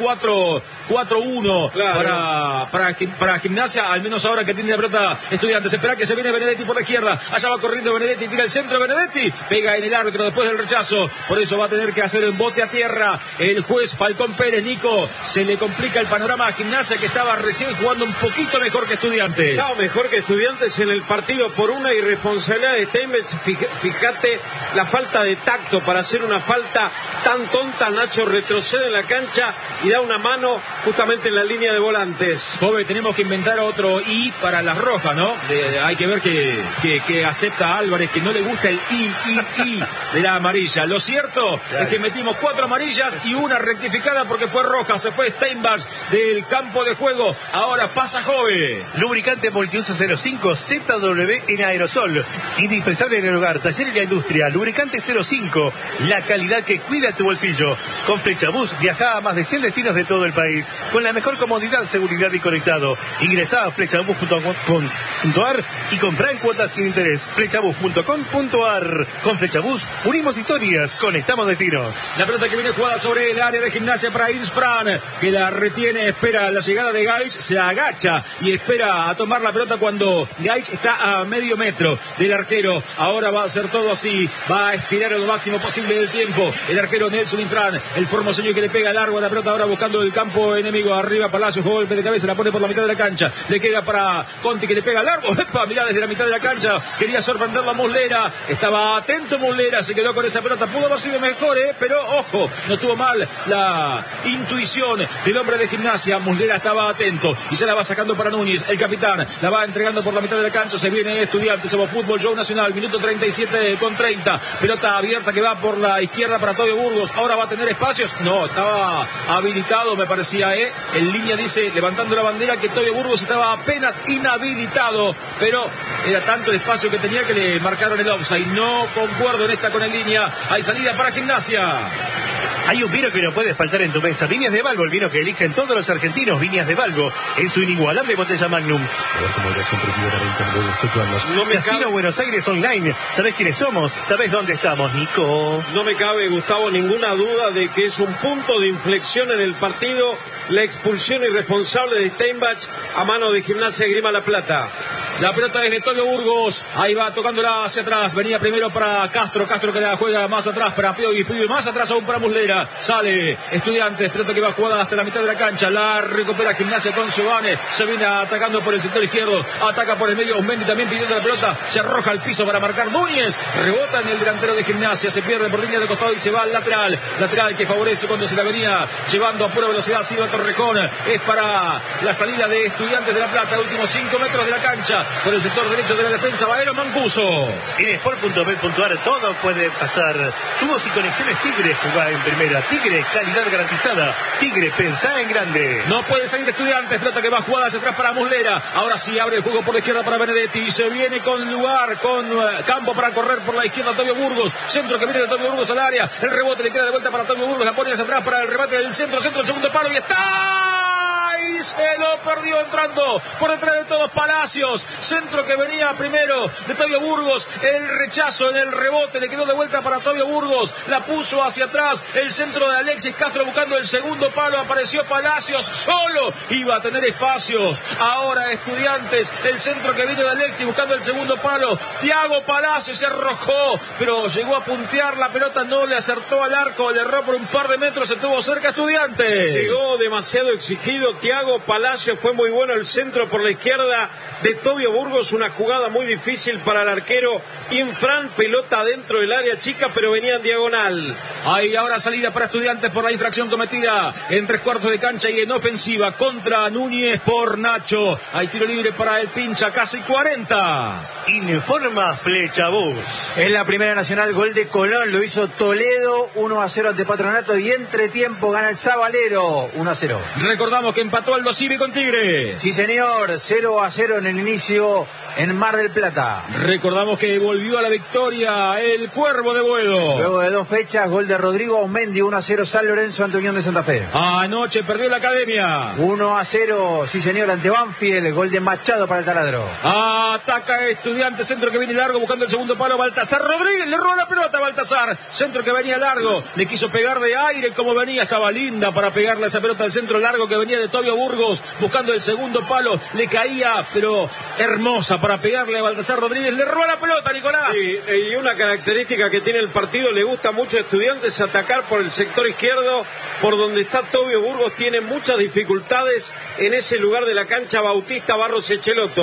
4-4-1 claro. para Gimnasia, al menos ahora que tiene la pelota Estudiantes. Espera que se viene Benedetti por la izquierda, allá va corriendo Benedetti, tira el centro Benedetti, pega en el árbitro después del rechazo, por eso va a tener que hacer un bote a tierra el juez Falcón Pérez. Nico, se le complica el panorama a Gimnasia, que estaba recién jugando un poquito mejor que Estudiantes. No, mejor que Estudiantes en el partido por una irresponsabilidad de Steinbach. Fíjate la falta de tacto para hacer una falta tan tonta. Nacho retrocede en la cancha y da una mano justamente en la línea de volantes. Joven, tenemos que inventar otro I para las rojas, ¿no? Hay que ver que acepta Álvarez, que no le gusta el I de la amarilla. Lo cierto es que metimos 4 amarillas y una rectificada porque fue roja. Se fue Steinbach del campo de juego. Ahora pasa Jove. Lubricante multiuso 05 ZW en aerosol, indispensable en el hogar, taller y la industria. Lubricante 05, la calidad que cuida tu bolsillo. Con Flechabús viaja a más de 100 destinos de todo el país con la mejor comodidad, seguridad y conectado. Ingresá a flechabús.com.ar y comprá en cuotas sin interés. Flechabús.com.ar. Con Flechabús unimos historias, conectamos destinos. La pelota que viene jugada sobre el área de Gimnasia para Insfran, que la retiene, espera la llegada de Gaich, se agacha y espera a tomar la pelota cuando Gaich está a medio metro del arquero. Ahora va a hacer todo así, va a estirar lo máximo posible del tiempo el arquero Nelson Insfran, el formoseño que le pega largo a la pelota ahora buscando el campo enemigo. Arriba Palacio, golpe de cabeza, la pone por la mitad de la cancha, le queda para Conti que le pega largo. ¡Epa! Mirá desde la mitad de la cancha, quería sorprender la Muslera, estaba atento Muslera, se quedó con esa pelota, pudo haber sido mejor, pero ojo, no tuvo mal la intuición del hombre de Gimnasia. Muslera estaba atento y se la va sacando para Núñez, el capitán, la va entregando por la mitad de la cancha. Se viene Estudiantes, somos Fútbol Show Nacional, minuto 37 con 30, pelota abierta que va por la izquierda para Toyo Burgos. Ahora va a tener espacios, no, estaba habilitado me parecía, en línea dice, levantando la bandera, que Toyo Burgos estaba apenas inhabilitado, pero era tanto el espacio que tenía que le marcaron el offside. No concuerdo en esta con el línea, hay salida para Gimnasia. Hay un vino que no puede faltar en tu mesa. Viñas de Valgo, el vino que eligen todos los argentinos. Viñas de Valgo, en su inigualable botella Magnum. Casino Buenos Aires Online. ¿Sabés quiénes somos? ¿Sabés dónde estamos, Nico? No me cabe, Gustavo, ninguna duda de que es un punto de inflexión en el partido la expulsión irresponsable de Steinbach a mano de Gimnasia Esgrima La Plata. La pelota es de Tobio Burgos. Ahí va tocándola hacia atrás. Venía primero para Castro. Castro que la juega más atrás para Piogui. Piogui más atrás aún para Muslera. Sale Estudiantes. Pelota que va jugada hasta la mitad de la cancha. La recupera Gimnasia con Giovane. Se viene atacando por el sector izquierdo. Ataca por el medio. Osmendi también pidiendo la pelota. Se arroja al piso para marcar Núñez. Rebota en el delantero de Gimnasia. Se pierde por línea de costado y se va al lateral. Lateral que favorece cuando se la venía llevando a pura velocidad Silva Torrejón. Es para la salida de Estudiantes de La Plata. Últimos 5 metros de la cancha. Por el sector derecho de la defensa. Baero Mancuso. En Sport.bet.ar todo puede pasar. Tubos y conexiones Tigre. Jugá en primera. Tigre, calidad garantizada. Tigre, pensá en grande. No puede salir Estudiantes. Pelota que va jugada hacia atrás para Muslera. Ahora sí abre el juego por la izquierda para Benedetti. Se viene con lugar, con campo para correr por la izquierda Tobio Burgos. Centro que viene de Tobio Burgos al área. El rebote le queda de vuelta para Tobio Burgos. La pone hacia atrás para el remate del centro. Centro, el segundo palo y está. Y se lo perdió entrando por detrás de todos Palacios. Centro que venía primero de Tobio Burgos. El rechazo en el rebote le quedó de vuelta para Tobio Burgos. La puso hacia atrás. El centro de Alexis Castro buscando el segundo palo. Apareció Palacios solo. Iba a tener espacios. Ahora Estudiantes. El centro que viene de Alexis buscando el segundo palo. Thiago Palacios se arrojó. Pero llegó a puntear la pelota. No le acertó al arco. Le erró por un par de metros. Estuvo cerca Estudiantes. Llegó demasiado exigido Thiago Palacios. Fue muy bueno el centro por la izquierda de Tobio Burgos. Una jugada muy difícil para el arquero Infran. Pelota dentro del área chica, pero venía en diagonal. Ahí ahora salida para Estudiantes por la infracción cometida en 3/4 de cancha y en ofensiva contra Núñez por Nacho. Hay tiro libre para el Pincha, casi 40. Informa Flecha Bus. En la Primera Nacional, gol de Colón, lo hizo Toledo, 1-0 ante Patronato y entretiempo gana el Sabalero, 1-0. Recordamos que empató Aldo Civi con Tigre. Sí señor, 0-0 en el inicio en Mar del Plata. Recordamos que volvió a la victoria el Cuervo de Boedo. Luego de 2 fechas, gol de Rodrigo Aumendi, 1-0 San Lorenzo ante Unión de Santa Fe. Anoche perdió la Academia. 1-0, sí señor, ante Banfield, gol de Machado para el Taladro. Ataca Estudiantes, centro que viene largo buscando el segundo palo. Baltasar Rodríguez le roba la pelota a Baltasar. Centro que venía largo, le quiso pegar de aire como venía, estaba linda para pegarle esa pelota al centro largo que venía de Tobio Burgos buscando el segundo palo. Le caía, pero hermosa para pegarle a Baltasar Rodríguez. Le roba la pelota, Nicolás. Sí, y una característica que tiene el partido, le gusta mucho a Estudiantes atacar por el sector izquierdo, por donde está Tobio Burgos. Tiene muchas dificultades en ese lugar de la cancha Bautista Barros Echelotto.